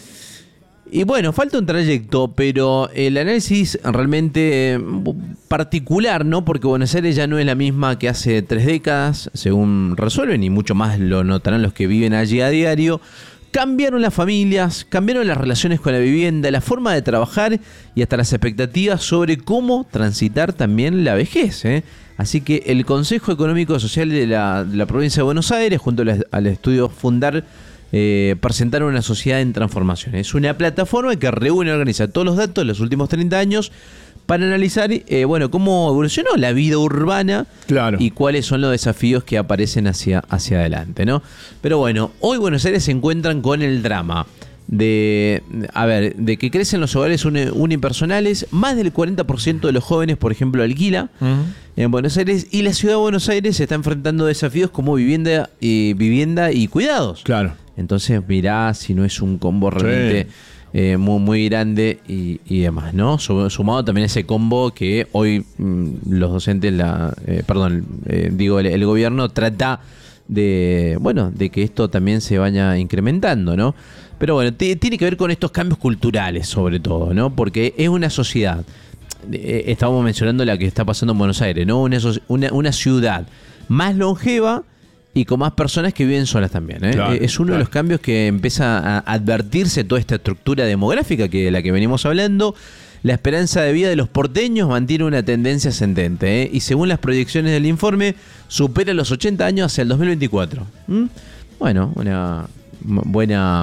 Y bueno, falta un trayecto, pero el análisis realmente eh, particular, ¿no? Porque Buenos Aires ya no es la misma que hace tres décadas, según resuelven, y mucho más lo notarán los que viven allí a diario. Cambiaron las familias, cambiaron las relaciones con la vivienda, la forma de trabajar y hasta las expectativas sobre cómo transitar también la vejez, ¿eh? Así que el Consejo Económico y Social de la, de la provincia de Buenos Aires, junto al, al estudio Fundar, eh, presentaron una sociedad en transformación. Es una plataforma que reúne y organiza todos los datos de los últimos treinta años para analizar eh, bueno, cómo evolucionó la vida urbana, claro, y cuáles son los desafíos que aparecen hacia, hacia adelante, ¿no? Pero bueno, hoy Buenos Aires se encuentran con el drama de, a ver, de que crecen los hogares unipersonales, más del cuarenta por ciento de los jóvenes, por ejemplo, alquila uh-huh. en Buenos Aires, y la ciudad de Buenos Aires se está enfrentando desafíos como vivienda, eh, vivienda y cuidados. Claro. Entonces, mirá si no es un combo realmente... Sí. Eh, muy, muy grande y, y demás, ¿no? Sumado también ese combo que hoy mmm, los docentes, la, eh, perdón, eh, digo, el, el gobierno trata de, bueno, de que esto también se vaya incrementando, ¿no? Pero bueno, t- tiene que ver con estos cambios culturales sobre todo, ¿no? Porque es una sociedad, eh, estábamos mencionando la que está pasando en Buenos Aires, ¿no? Una, una, una ciudad más longeva y con más personas que viven solas también, ¿eh? Claro, es uno claro. de los cambios que empieza a advertirse toda esta estructura demográfica que de la que venimos hablando. La esperanza de vida de los porteños mantiene una tendencia ascendente, ¿eh? Y según las proyecciones del informe, supera los ochenta años hacia el dos mil veinticuatro. ¿Mm? Bueno, una buena...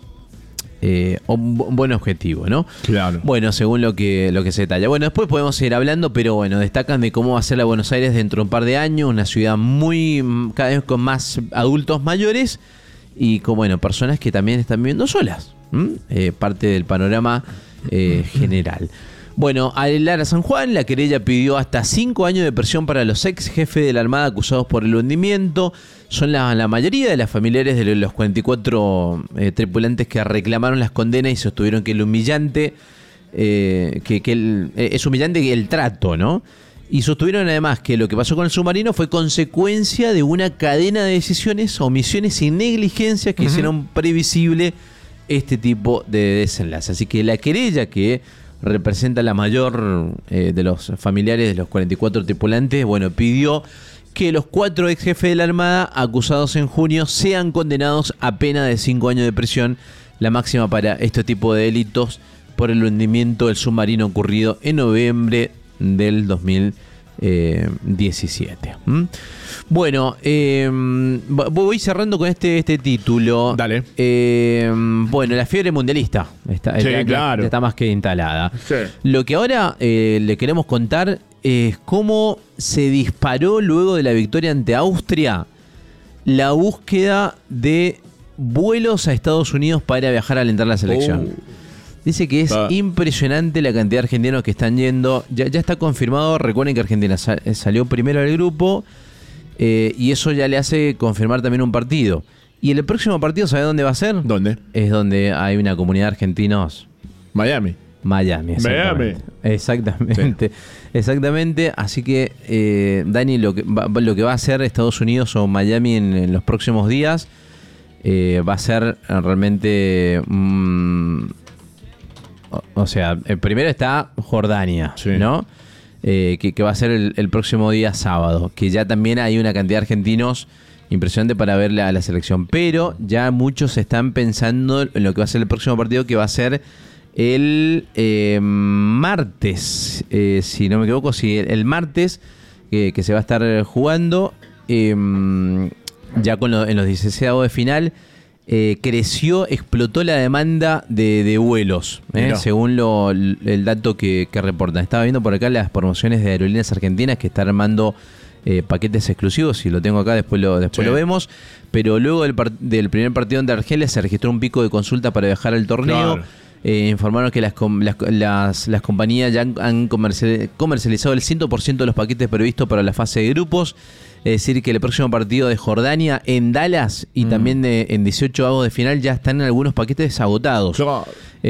Eh, un buen objetivo, ¿no? Claro. Bueno, según lo que, lo que se detalla. Bueno, después podemos seguir hablando, pero bueno, destacan de cómo va a ser la Buenos Aires dentro de un par de años, una ciudad muy, cada vez con más adultos mayores y con, bueno, personas que también están viviendo solas. Eh, parte del panorama eh, general. Bueno, a Lara San Juan, la querella pidió hasta cinco años de prisión para los ex jefes de la Armada acusados por el hundimiento. Son la, la mayoría de las familiares de los cuarenta y cuatro eh, tripulantes que reclamaron las condenas y sostuvieron que el humillante, eh, que, que el, eh, es humillante el trato, ¿no? Y sostuvieron además que lo que pasó con el submarino fue consecuencia de una cadena de decisiones, omisiones y negligencias que uh-huh. hicieron previsible este tipo de desenlace. Así que la querella que representa la mayor eh, de los familiares de los cuarenta y cuatro tripulantes, bueno, pidió que los cuatro ex jefes de la Armada acusados en junio sean condenados a pena de cinco años de prisión, la máxima para este tipo de delitos por el hundimiento del submarino ocurrido en noviembre del dos mil diecisiete. ¿Mm? Bueno, eh, voy cerrando con este, este título. Dale. Eh, bueno, la fiebre mundialista está, sí, está, claro. está más que instalada. Sí. Lo que ahora eh, le queremos contar es cómo se disparó luego de la victoria ante Austria la búsqueda de vuelos a Estados Unidos para viajar a alentar la selección. Oh. Dice que es ah. impresionante la cantidad de argentinos que están yendo. Ya, ya está confirmado. Recuerden que Argentina sal, salió primero del grupo eh, y eso ya le hace confirmar también un partido. Y el próximo partido, ¿sabe dónde va a ser? ¿Dónde? Es donde hay una comunidad de argentinos.
Miami.
Miami, exactamente. Miami. Exactamente. Sí. Exactamente. Así que, eh, Dani, lo que, va, lo que va a hacer Estados Unidos o Miami en, en los próximos días eh, va a ser realmente... Mmm, o, o sea, primero está Jordania, sí. ¿no? Eh, que, que va a ser el, el próximo día sábado. Que ya también hay una cantidad de argentinos impresionante para ver a la selección. Pero ya muchos están pensando en lo que va a ser el próximo partido, que va a ser el eh, martes, eh, si no me equivoco, sí, el, el martes eh, que se va a estar jugando eh, ya con lo, en los dieciséis de final. Eh, creció, explotó la demanda de, de vuelos, eh, según lo, el dato que, que reportan. Estaba viendo por acá las promociones de Aerolíneas Argentinas que está armando eh, paquetes exclusivos. Si lo tengo acá, después lo, después
Sí.
lo vemos. Pero luego del, part- del primer partido ante Argelia se registró un pico de consulta para viajar al torneo.
Claro.
Eh, informaron que las, com- las, las, las compañías ya han, han comercial- comercializado el cien por ciento de los paquetes previstos para la fase de grupos. Es decir, que el próximo partido de Jordania en Dallas y
Mm.
también de- en dieciocho avos de final ya están algunos paquetes agotados.
Claro.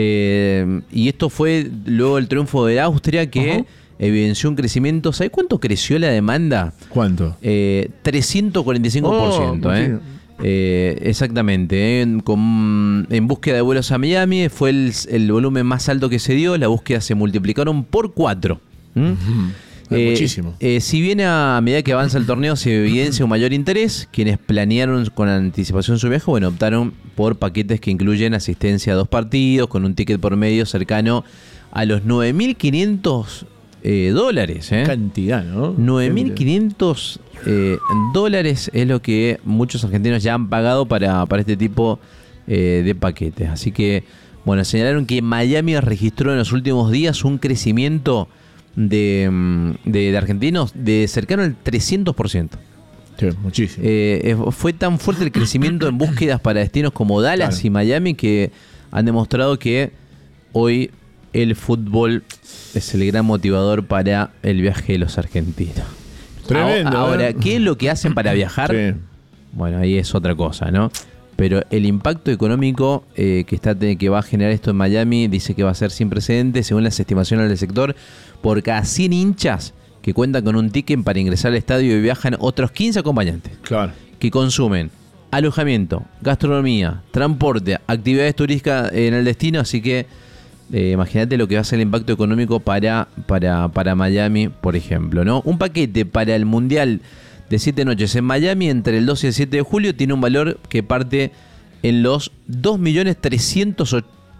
Eh, y esto fue luego del triunfo de Austria que
Ajá.
evidenció un crecimiento. ¿Sabes cuánto creció la demanda?
¿Cuánto?
Eh, trescientos cuarenta y cinco por ciento.
Oh,
eh.
sí.
Eh, exactamente. eh. En, con- en búsqueda de vuelos a Miami fue el, el volumen más alto que se dio. Las búsquedas se multiplicaron por cuatro. ¿Mm?
Es
Eh,
muchísimo.
eh, si bien a medida que avanza el torneo se evidencia un mayor interés, quienes planearon con anticipación su viaje, bueno, optaron por paquetes que incluyen asistencia a dos partidos, con un ticket por medio cercano a los nueve mil quinientos eh, dólares. ¿eh?
Cantidad, ¿no?
nueve mil quinientos eh, dólares es lo que muchos argentinos ya han pagado para, para este tipo eh, de paquetes. Así que, bueno, señalaron que Miami registró en los últimos días un crecimiento de, mm, de, de argentinos de cercano al trescientos por ciento.
Sí, muchísimo.
Eh, eh, fue tan fuerte el crecimiento en búsquedas para destinos como Dallas
Claro.
y Miami que han demostrado que hoy el fútbol es el gran motivador para el viaje de los argentinos.
Tremendo,
Ahora,
¿eh?
¿qué es lo que hacen para viajar?
Sí.
Bueno, ahí es otra cosa, ¿no? Pero el impacto económico eh, que, está, que va a generar esto en Miami dice que va a ser sin precedentes, según las estimaciones del sector. Por cada cien hinchas que cuentan con un ticket para ingresar al estadio y viajan otros quince acompañantes
Claro.
que consumen alojamiento, gastronomía, transporte, actividades turísticas en el destino. Así que eh, imagínate lo que va a ser el impacto económico para, para, para Miami, por ejemplo, ¿no? Un paquete para el Mundial de siete noches en Miami entre el dos y el siete de julio tiene un valor que parte en los dos millones trescientos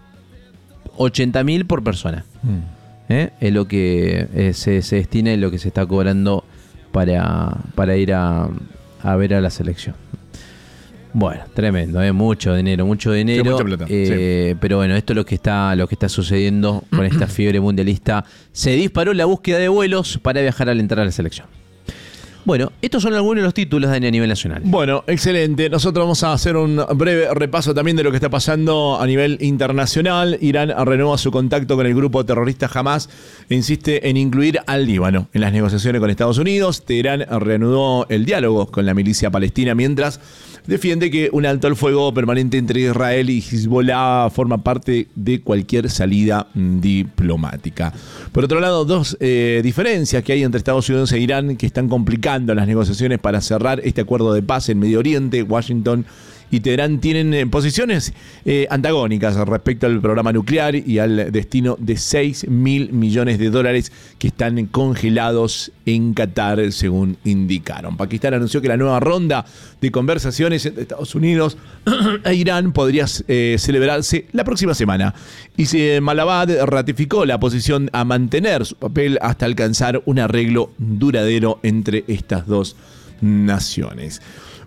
ochenta mil por persona.
Mm.
¿Eh? Es lo que eh, se, se destina y lo que se está cobrando para, para ir a, a ver a la selección. Bueno, tremendo, ¿eh? Mucho dinero, mucho dinero.
mucha plata,
eh, Pero bueno, esto es lo que está, lo que está sucediendo con esta fiebre mundialista. Se disparó la búsqueda de vuelos para viajar al entrar a la selección. Bueno, estos son algunos de los títulos, Dani, a nivel nacional.
Bueno, excelente. Nosotros vamos a hacer un breve repaso también de lo que está pasando a nivel internacional. Irán renueva su contacto con el grupo terrorista Hamas e insiste en incluir al Líbano en las negociaciones con Estados Unidos. Teherán reanudó el diálogo con la milicia palestina mientras defiende que un alto al fuego permanente entre Israel y Hezbollah forma parte de cualquier salida diplomática. Por otro lado, dos eh, diferencias que hay entre Estados Unidos e Irán que están complicando las negociaciones para cerrar este acuerdo de paz en Medio Oriente. Washington y Teherán tienen eh, posiciones eh, antagónicas respecto al programa nuclear y al destino de seis mil millones de dólares que están congelados en Qatar, según indicaron. Pakistán anunció que la nueva ronda de conversaciones entre Estados Unidos e Irán podría eh, celebrarse la próxima semana. Y si Malabad ratificó la posición a mantener su papel hasta alcanzar un arreglo duradero entre estas dos naciones.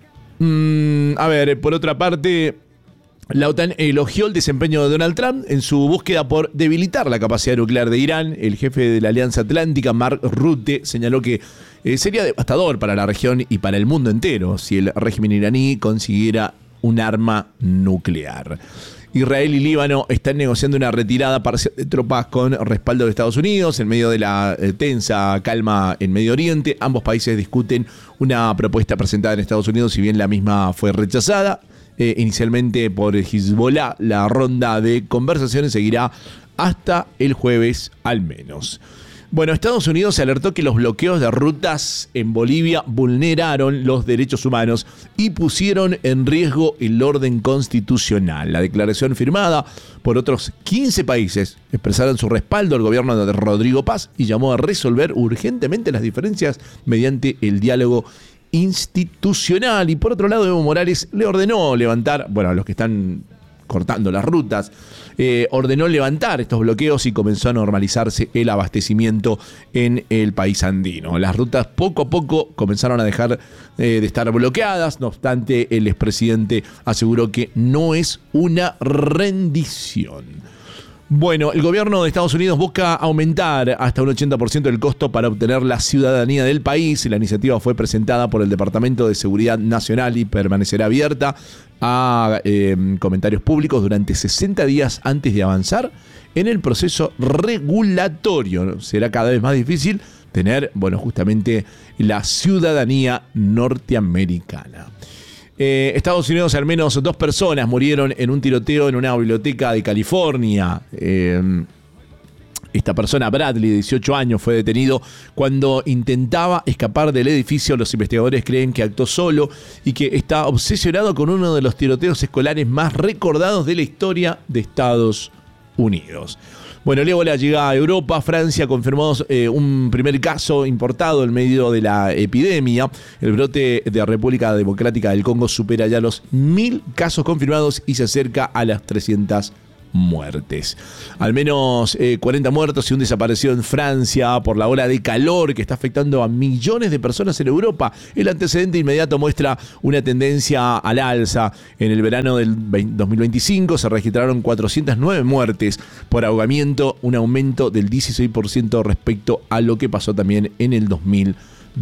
Mm, a ver, por otra parte, la OTAN elogió el desempeño de Donald Trump en su búsqueda por debilitar la capacidad nuclear de Irán. El jefe de la Alianza Atlántica, Mark Rutte, señaló que eh, sería devastador para la región y para el mundo entero si el régimen iraní consiguiera un arma nuclear. Israel y Líbano están negociando una retirada parcial de tropas con respaldo de Estados Unidos en medio de la eh, tensa calma en Medio Oriente. Ambos países discuten una propuesta presentada en Estados Unidos, si bien la misma fue rechazada eh, inicialmente por Hezbollah. La ronda de conversaciones seguirá hasta el jueves al menos. Bueno, Estados Unidos alertó que los bloqueos de rutas en Bolivia vulneraron los derechos humanos y pusieron en riesgo el orden constitucional. La declaración firmada por otros quince países expresaron su respaldo al gobierno de Rodrigo Paz y llamó a resolver urgentemente las diferencias mediante el diálogo institucional. Y por otro lado, Evo Morales le ordenó levantar, bueno, a los que están cortando las rutas, eh, ordenó levantar estos bloqueos y comenzó a normalizarse el abastecimiento en el país andino. Las rutas poco a poco comenzaron a dejar eh, de estar bloqueadas, no obstante el expresidente aseguró que no es una rendición. Bueno, el gobierno de Estados Unidos busca aumentar hasta un ochenta por ciento el costo para obtener la ciudadanía del país. La iniciativa fue presentada por el Departamento de Seguridad Nacional y permanecerá abierta a eh, comentarios públicos durante sesenta días antes de avanzar en el proceso regulatorio. Será cada vez más difícil tener, bueno, justamente la ciudadanía norteamericana. Eh, Estados Unidos, al menos dos personas murieron en un tiroteo en una biblioteca de California. Eh, esta persona, Bradley, de dieciocho años, fue detenido cuando intentaba escapar del edificio. Los investigadores creen que actuó solo y que está obsesionado con uno de los tiroteos escolares más recordados de la historia de Estados Unidos. Bueno, el ébola llega a Europa. Francia confirmó eh, un primer caso importado en medio de la epidemia. El brote de la República Democrática del Congo supera ya los mil casos confirmados y se acerca a las trescientas muertes. Al menos eh, cuarenta muertos y un desaparecido en Francia por la ola de calor que está afectando a millones de personas en Europa. El antecedente inmediato muestra una tendencia al alza. En el verano del dos mil veinticinco se registraron cuatrocientas nueve muertes por ahogamiento, un aumento del dieciséis por ciento respecto a lo que pasó también en el dos mil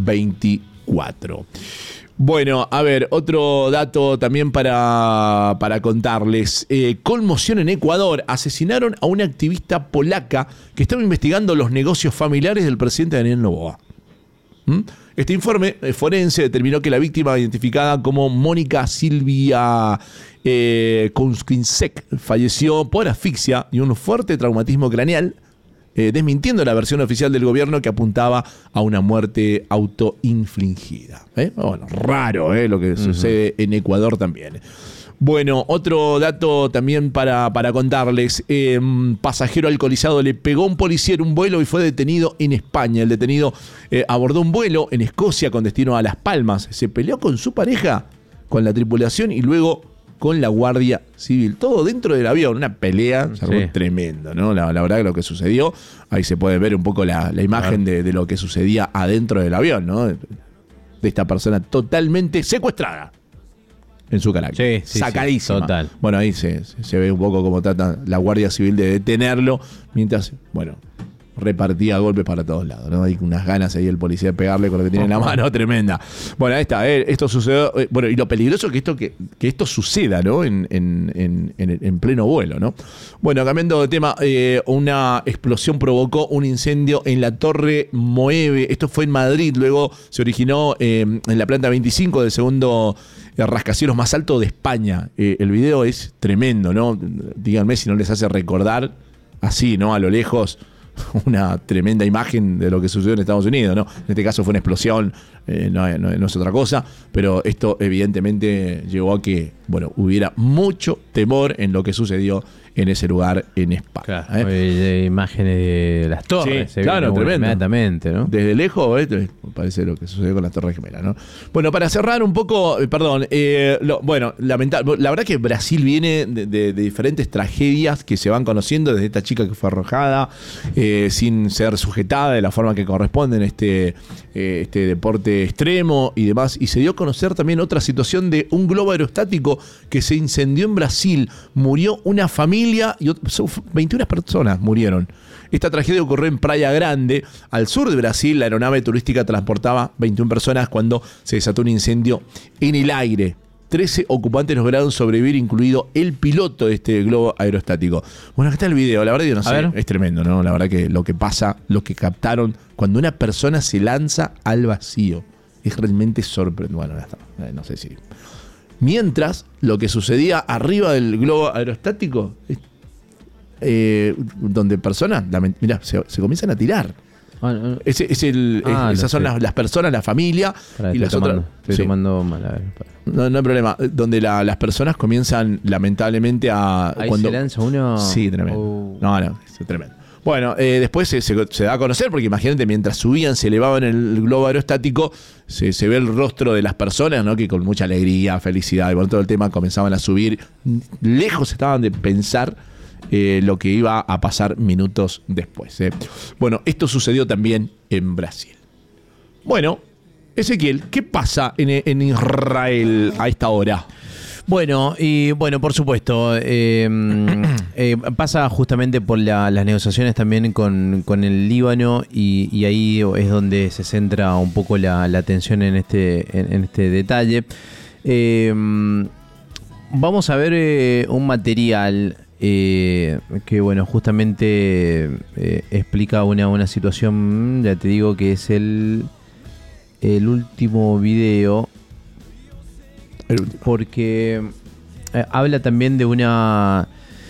veinticuatro. Bueno, a ver, otro dato también para, para contarles. Eh, conmoción en Ecuador. Asesinaron a una activista polaca que estaba investigando los negocios familiares del presidente Daniel Noboa. ¿Mm? Este informe forense determinó que la víctima, identificada como Mónica Silvia eh, Konskinsek, falleció por asfixia y un fuerte traumatismo craneal, Eh, desmintiendo la versión oficial del gobierno que apuntaba a una muerte autoinfligida. ¿Eh? Bueno, raro ¿eh? lo que uh-huh. sucede en Ecuador también. Bueno, otro dato también para, para contarles. Eh, pasajero alcoholizado le pegó a un policía en un vuelo y fue detenido en España. El detenido eh, abordó un vuelo en Escocia con destino a Las Palmas. Se peleó con su pareja, con la tripulación y luego con la Guardia Civil. Todo dentro del avión. Una pelea sí. tremenda, ¿no? La, la verdad que lo que sucedió, ahí se puede ver un poco la, la imagen de, de lo que sucedía adentro del avión, ¿no? De, de esta persona totalmente secuestrada en su carácter. Sí, sí, sacadísima. Sí, total. Bueno, ahí se, se ve un poco cómo trata la Guardia Civil de detenerlo, mientras, bueno, repartía golpes para todos lados, ¿no? Hay unas ganas ahí el policía de pegarle con lo que tiene en la mano, tremenda. Bueno, ahí está, eh, esto sucedió, eh, bueno, y lo peligroso que esto que, que esto suceda, ¿no? En, en, en, en, en pleno vuelo, ¿no? Bueno, cambiando de tema, eh, una explosión provocó un incendio en la Torre Moeve. Esto fue en Madrid, luego se originó eh, en la planta veinticinco del segundo eh, rascacielos más alto de España. Eh, el video es tremendo, ¿no? Díganme si no les hace recordar así, ¿no? A lo lejos, una tremenda imagen de lo que sucedió en Estados Unidos, ¿no? En este caso fue una explosión, eh, no, no, no es otra cosa, pero esto evidentemente llevó a que, bueno, hubiera mucho temor en lo que sucedió en ese lugar en España.
Claro, ¿eh? Imágenes de las torres,
sí,
se
claro, tremendo.
Inmediatamente, ¿no?
Desde lejos, ¿eh? Parece lo que sucedió con las Torres Gemelas, ¿no? Bueno, para cerrar un poco, eh, perdón, eh, lo, bueno, lamentable, la verdad que Brasil viene de, de, de diferentes tragedias que se van conociendo, desde esta chica que fue arrojada eh, sin ser sujetada de la forma que corresponde en este, eh, este deporte extremo y demás, y se dio a conocer también otra situación de un globo aerostático que se incendió en Brasil. Murió una familia y veintiuna personas murieron. Esta tragedia ocurrió en Praia Grande, al sur de Brasil. La aeronave turística transportaba veintiuna personas cuando se desató un incendio en el aire. trece ocupantes lograron sobrevivir, incluido el piloto de este globo aerostático. Bueno, acá está el video. La verdad yo no sé, es tremendo, ¿no? La verdad que lo que pasa, lo que captaron cuando una persona se lanza al vacío, es realmente sorprendente. Bueno, ya está. No sé si... Mientras, lo que sucedía arriba del globo aerostático, eh, donde personas, mirá, se, se comienzan a tirar. Ah, no. Ese, es el, ah, es, esas son las, las personas, la familia para, y las tomando, otras.
Estoy sí. tomando mal, a ver,
no, no hay problema. Donde la, las personas comienzan, lamentablemente, a.
Ahí
cuando,
se lanza uno.
Sí, tremendo. Oh. No, no, es tremendo. Bueno, eh, después se, se, se da a conocer, porque imagínate, mientras subían, se elevaban el globo aerostático, se, se ve el rostro de las personas, ¿no? Que con mucha alegría, felicidad y por todo el tema comenzaban a subir. Lejos estaban de pensar eh, lo que iba a pasar minutos después. ¿eh? Bueno, esto sucedió también en Brasil. Bueno, Ezequiel, ¿qué pasa en, en Israel a esta hora?
Bueno, y bueno, por supuesto, eh, eh, pasa justamente por la, las negociaciones también con, con el Líbano y, y ahí es donde se centra un poco la, la atención en este, en, en este detalle. Eh, vamos a ver eh, un material eh, que, bueno, justamente eh, explica una, una situación, ya te digo que es el, el último video. Porque eh, habla también de una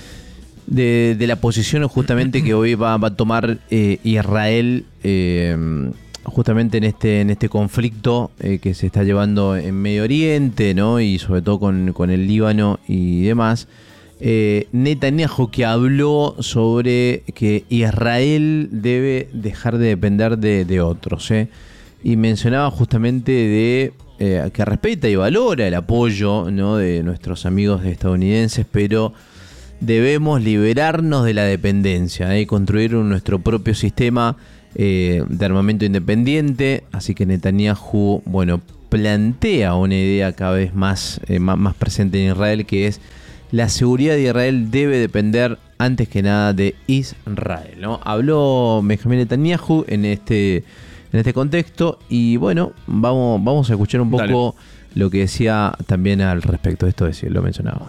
de, de la posición justamente que hoy va, va a tomar eh, Israel eh, justamente en este en este conflicto eh, que se está llevando en Medio Oriente, ¿no? Y sobre todo con, con el Líbano y demás. Eh, Netanyahu, que habló sobre que Israel debe dejar de depender de, de otros, ¿eh? Y mencionaba justamente de Eh, que respeta y valora el apoyo, ¿no?, de nuestros amigos estadounidenses, pero debemos liberarnos de la dependencia ¿eh? y construir un, nuestro propio sistema eh, de armamento independiente. Así que Netanyahu, bueno, plantea una idea cada vez más, eh, más, más presente en Israel, que es la seguridad de Israel debe depender antes que nada de Israel, ¿no? Habló Benjamín Netanyahu en este en este contexto y bueno, vamos, vamos a escuchar un poco Dale. Lo que decía también al respecto de esto, de si lo mencionaba.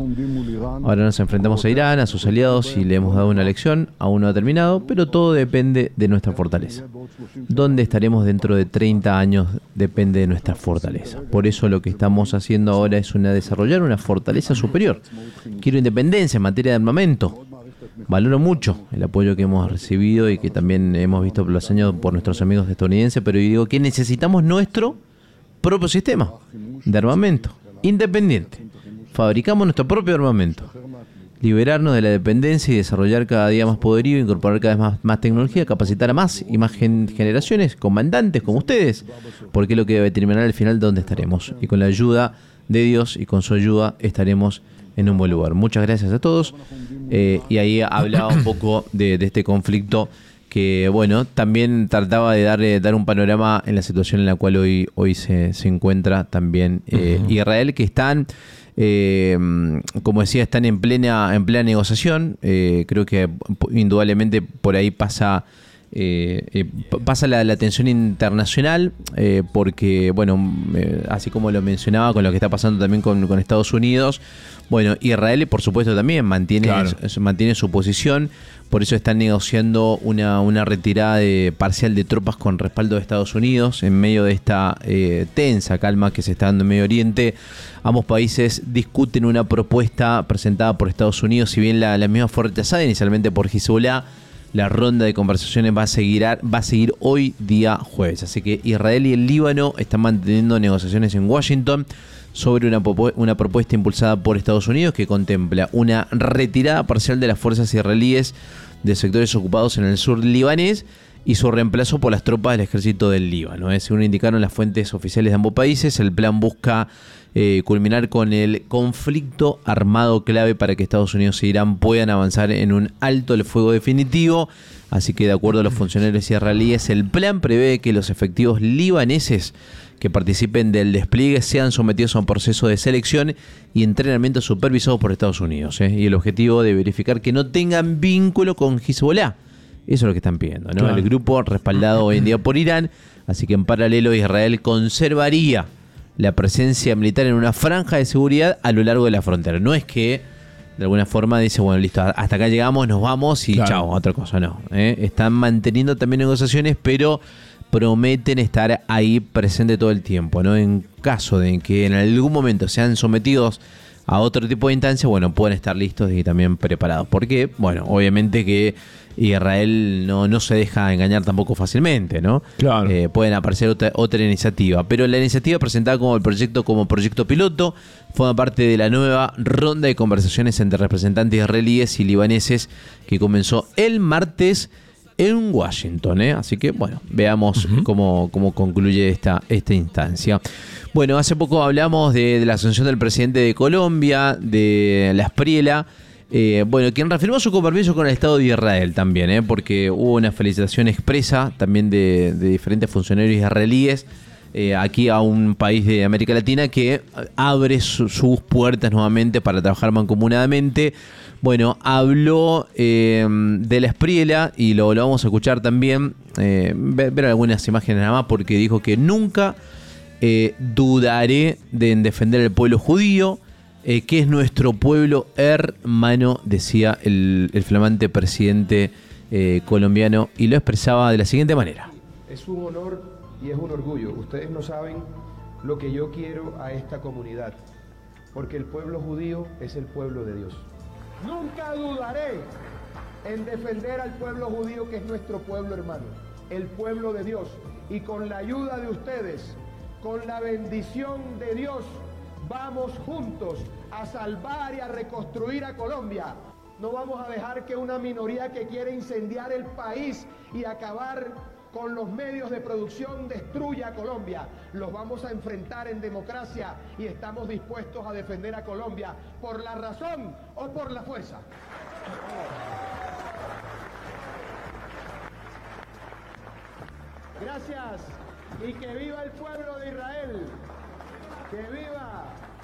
Ahora nos enfrentamos a Irán, a sus aliados y le hemos dado una lección, aún no ha terminado, pero todo depende de nuestra fortaleza. ¿Dónde estaremos dentro de treinta años? Depende de nuestra fortaleza. Por eso lo que estamos haciendo ahora es una, desarrollar una fortaleza superior. Quiero independencia en materia de armamento. Valoro mucho el apoyo que hemos recibido y que también hemos visto por los años por nuestros amigos estadounidenses, pero digo que necesitamos nuestro propio sistema de armamento independiente. Fabricamos nuestro propio armamento. Liberarnos de la dependencia y desarrollar cada día más poderío, incorporar cada vez más, más tecnología, capacitar a más y más gen- generaciones, comandantes como ustedes, porque es lo que debe determinar al final dónde estaremos. Y con la ayuda de Dios y con su ayuda estaremos en un buen lugar. Muchas gracias a todos. Eh, y ahí hablaba un poco de, de este conflicto que, bueno, también trataba de dar, eh, dar un panorama en la situación en la cual hoy, hoy se, se encuentra también eh, uh-huh. Israel, que están, eh, como decía, están en plena, en plena negociación. Eh, creo que indudablemente por ahí pasa... Eh, eh, pasa la, la tensión internacional eh, porque, bueno, eh, así como lo mencionaba con lo que está pasando también con, con Estados Unidos, bueno, Israel por supuesto también mantiene, claro. su, mantiene su posición, por eso están negociando una, una retirada de, parcial de tropas con respaldo de Estados Unidos en medio de esta eh, tensa calma que se está dando en Medio Oriente. Ambos países discuten una propuesta presentada por Estados Unidos, si bien la, la misma fue rechazada inicialmente por Hezbollah. La ronda de conversaciones va a seguir va a seguir hoy día jueves. Así que Israel y el Líbano están manteniendo negociaciones en Washington sobre una, una propuesta impulsada por Estados Unidos que contempla una retirada parcial de las fuerzas israelíes de sectores ocupados en el sur libanés y su reemplazo por las tropas del ejército del Líbano. ¿eh? Según indicaron las fuentes oficiales de ambos países, el plan busca eh, culminar con el conflicto armado clave para que Estados Unidos e Irán puedan avanzar en un alto el fuego definitivo. Así que, de acuerdo a los funcionarios israelíes, el plan prevé que los efectivos libaneses que participen del despliegue sean sometidos a un proceso de selección y entrenamiento supervisados por Estados Unidos. ¿eh? Y el objetivo de verificar que no tengan vínculo con Hezbollah. Eso es lo que están pidiendo, ¿no? Claro. El grupo respaldado hoy en día por Irán, así que en paralelo Israel conservaría la presencia militar en una franja de seguridad a lo largo de la frontera. No es que de alguna forma dice, bueno, listo, hasta acá llegamos, nos vamos y claro. chao, otra cosa, no. ¿eh? Están manteniendo también negociaciones, pero prometen estar ahí presente todo el tiempo, ¿no? En caso de que en algún momento sean sometidos a otro tipo de instancia, bueno, pueden estar listos y también preparados. Porque, bueno, obviamente que Israel no, no se deja engañar tampoco fácilmente, ¿no? Claro. Eh, pueden aparecer otra, otra iniciativa. Pero la iniciativa presentada como el proyecto como proyecto piloto forma parte de la nueva ronda de conversaciones entre representantes israelíes y libaneses que comenzó el martes en Washington, ¿eh? Así que, bueno, veamos uh-huh. cómo, cómo concluye esta, esta instancia. Bueno, hace poco hablamos de, de la asunción del presidente de Colombia, de la Espriella, eh, bueno, quien reafirmó su compromiso con el Estado de Israel también, ¿eh? Porque hubo una felicitación expresa también de, de diferentes funcionarios israelíes eh, aquí a un país de América Latina que abre su, sus puertas nuevamente para trabajar mancomunadamente. Bueno, habló eh, de la Espriela y lo, lo vamos a escuchar también, eh, ver, ver algunas imágenes nada más, porque dijo que nunca eh, dudaré de en defender al pueblo judío, eh, que es nuestro pueblo hermano, decía el, el flamante presidente eh, colombiano, y lo expresaba de la siguiente manera.
Es un honor y es un orgullo. Ustedes no saben lo que yo quiero a esta comunidad, porque el pueblo judío es el pueblo de Dios. Nunca dudaré en defender al pueblo judío, que es nuestro pueblo hermano, el pueblo de Dios. Y con la ayuda de ustedes, con la bendición de Dios, vamos juntos a salvar y a reconstruir a Colombia. No vamos a dejar que una minoría que quiere incendiar el país y acabar con los medios de producción destruya a Colombia. Los vamos a enfrentar en democracia y estamos dispuestos a defender a Colombia por la razón o por la fuerza. Gracias, y que viva el pueblo de Israel. Que viva.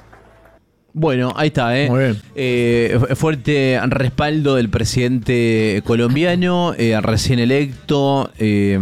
Bueno, ahí está, ¿eh?
Muy bien.
Eh, fuerte respaldo del presidente colombiano, eh, recién electo, eh,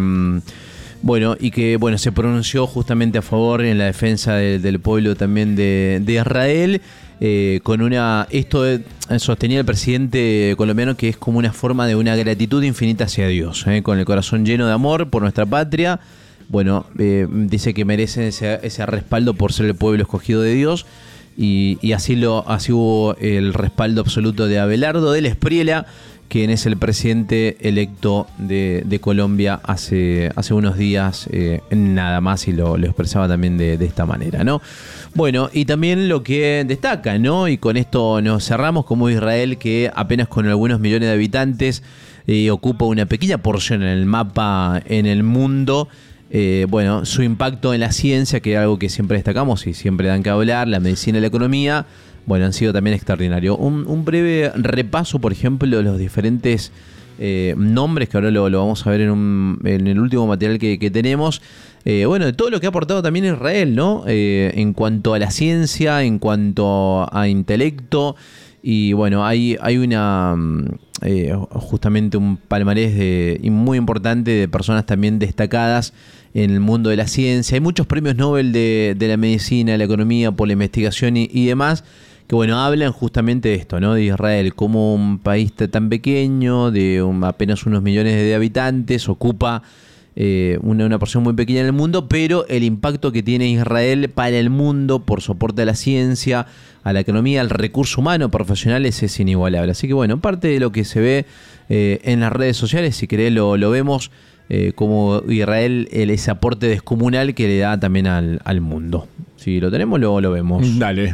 bueno, y que bueno se pronunció justamente a favor en la defensa de, del pueblo también de, de Israel, eh, con una, esto de, sostenía el presidente colombiano, que es como una forma de una gratitud infinita hacia Dios, ¿eh? Con el corazón lleno de amor por nuestra patria. Bueno, eh, dice que merecen ese, ese respaldo por ser el pueblo escogido de Dios. Y, y así lo así hubo el respaldo absoluto de Abelardo de la Espriela, quien es el presidente electo de, de Colombia hace, hace unos días, eh, nada más, y lo, lo expresaba también de, de esta manera, ¿no? Bueno, y también lo que destaca, ¿no? Y con esto nos cerramos, como Israel, que apenas con algunos millones de habitantes eh, ocupa una pequeña porción en el mapa en el mundo. Eh, bueno, su impacto en la ciencia, que es algo que siempre destacamos y siempre dan que hablar, la medicina y la economía, bueno, han sido también extraordinarios. Un, un breve repaso, por ejemplo, de los diferentes eh, nombres, que ahora lo, lo vamos a ver en, un, en el último material que, que tenemos. Eh, bueno, de todo lo que ha aportado también Israel, ¿no? Eh, en cuanto a la ciencia, en cuanto a intelecto. Y bueno, hay, hay una eh, justamente un palmarés de, muy importante de personas también destacadas en el mundo de la ciencia. Hay muchos premios Nobel de, de la medicina, de la economía, por la investigación y, y demás, que bueno, hablan justamente de esto, ¿no? De Israel, como un país tan pequeño, de un, apenas unos millones de habitantes, ocupa eh, una, una porción muy pequeña en el mundo, pero el impacto que tiene Israel para el mundo por soporte a la ciencia, a la economía, al recurso humano, profesionales, es inigualable. Así que bueno, parte de lo que se ve eh, en las redes sociales, si querés lo, lo vemos, eh, como Israel, el, ese aporte descomunal que le da también al, al mundo. Si lo tenemos, luego lo vemos.
Dale.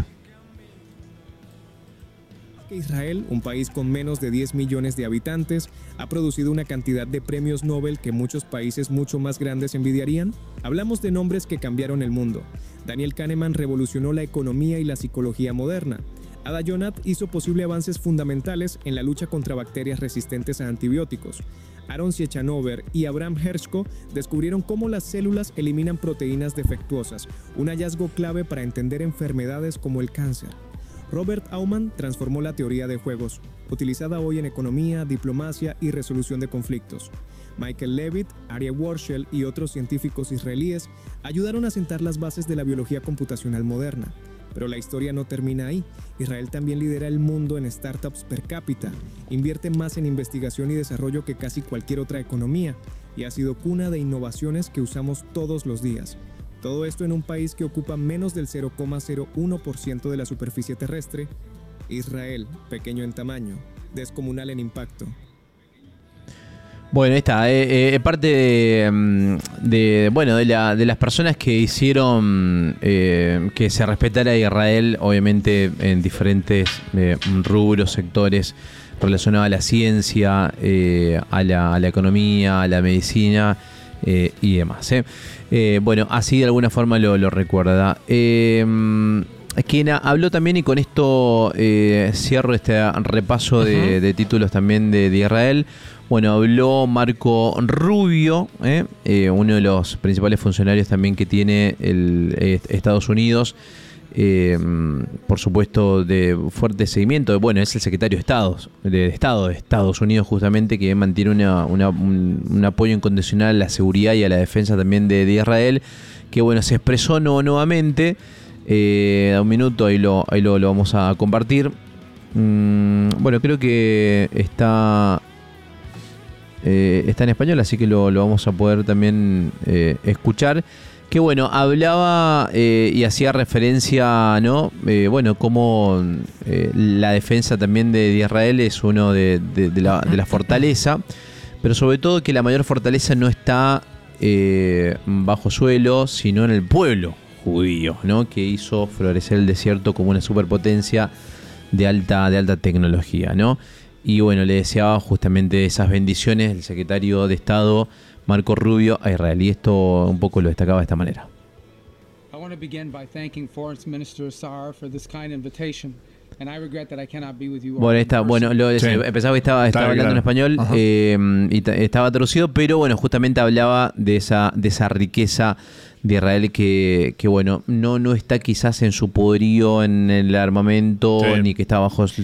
Israel, un país con menos de diez millones de habitantes, ha producido una cantidad de premios Nobel que muchos países mucho más grandes envidiarían. Hablamos de nombres que cambiaron el mundo. Daniel Kahneman revolucionó la economía y la psicología moderna. Ada Yonath hizo posible avances fundamentales en la lucha contra bacterias resistentes a antibióticos. Aaron Ciechanover y Abraham Hershko descubrieron cómo las células eliminan proteínas defectuosas, un hallazgo clave para entender enfermedades como el cáncer. Robert Aumann transformó la teoría de juegos, utilizada hoy en economía, diplomacia y resolución de conflictos. Michael Levitt, Aryeh Warshel y otros científicos israelíes ayudaron a sentar las bases de la biología computacional moderna. Pero la historia no termina ahí. Israel también lidera el mundo en startups per cápita, invierte más en investigación y desarrollo que casi cualquier otra economía, y ha sido cuna de innovaciones que usamos todos los días. Todo esto en un país que ocupa menos del cero coma cero uno por ciento de la superficie terrestre. Israel, pequeño en tamaño, descomunal en impacto.
Bueno, ahí está, eh, eh, parte de, de, bueno, de, la, de las personas que hicieron eh, que se respetara a Israel, obviamente en diferentes eh, rubros, sectores relacionados a la ciencia, eh, a, la, a la economía, a la medicina eh, y demás. Eh. Eh, bueno, así de alguna forma lo, lo recuerda. Eh, quien habló también, y con esto eh, cierro este repaso de, de títulos también de, de Israel, Bueno, habló Marco Rubio, ¿eh? Eh, uno de los principales funcionarios también que tiene el, eh, Estados Unidos, eh, por supuesto de fuerte seguimiento. Bueno, es el secretario de Estado de, Estado de Estados Unidos justamente, que mantiene una, una, un, un apoyo incondicional a la seguridad y a la defensa también de, de Israel, que bueno, se expresó no, nuevamente. Eh, a un minuto, ahí lo, ahí lo, lo vamos a compartir. Mm, bueno, creo que está... Eh, está en español, así que lo, lo vamos a poder también eh, escuchar. Que bueno, hablaba eh, y hacía referencia, ¿no? Eh, bueno, como eh, la defensa también de, de Israel es uno de, de, de, la, de la fortaleza, pero sobre todo que la mayor fortaleza no está eh, bajo suelo, sino en el pueblo judío, ¿no? Que hizo florecer el desierto como una superpotencia de alta, de alta tecnología, ¿no? Y bueno, le deseaba justamente esas bendiciones el secretario de Estado Marco Rubio a Israel. Y esto un poco lo destacaba de esta manera.
I want to begin by thanking Foreign Minister Saar for this kind invitation. And I regret that I cannot be with you all.
Bueno, está, bueno lo,
Sí.
empezaba que estaba, estaba
Está
hablando
claro.
en español eh, y t- estaba traducido, pero bueno, justamente hablaba de esa, de esa riqueza de Israel que, que bueno, no, no está quizás en su poderío en el armamento,
Sí.
ni que está bajo su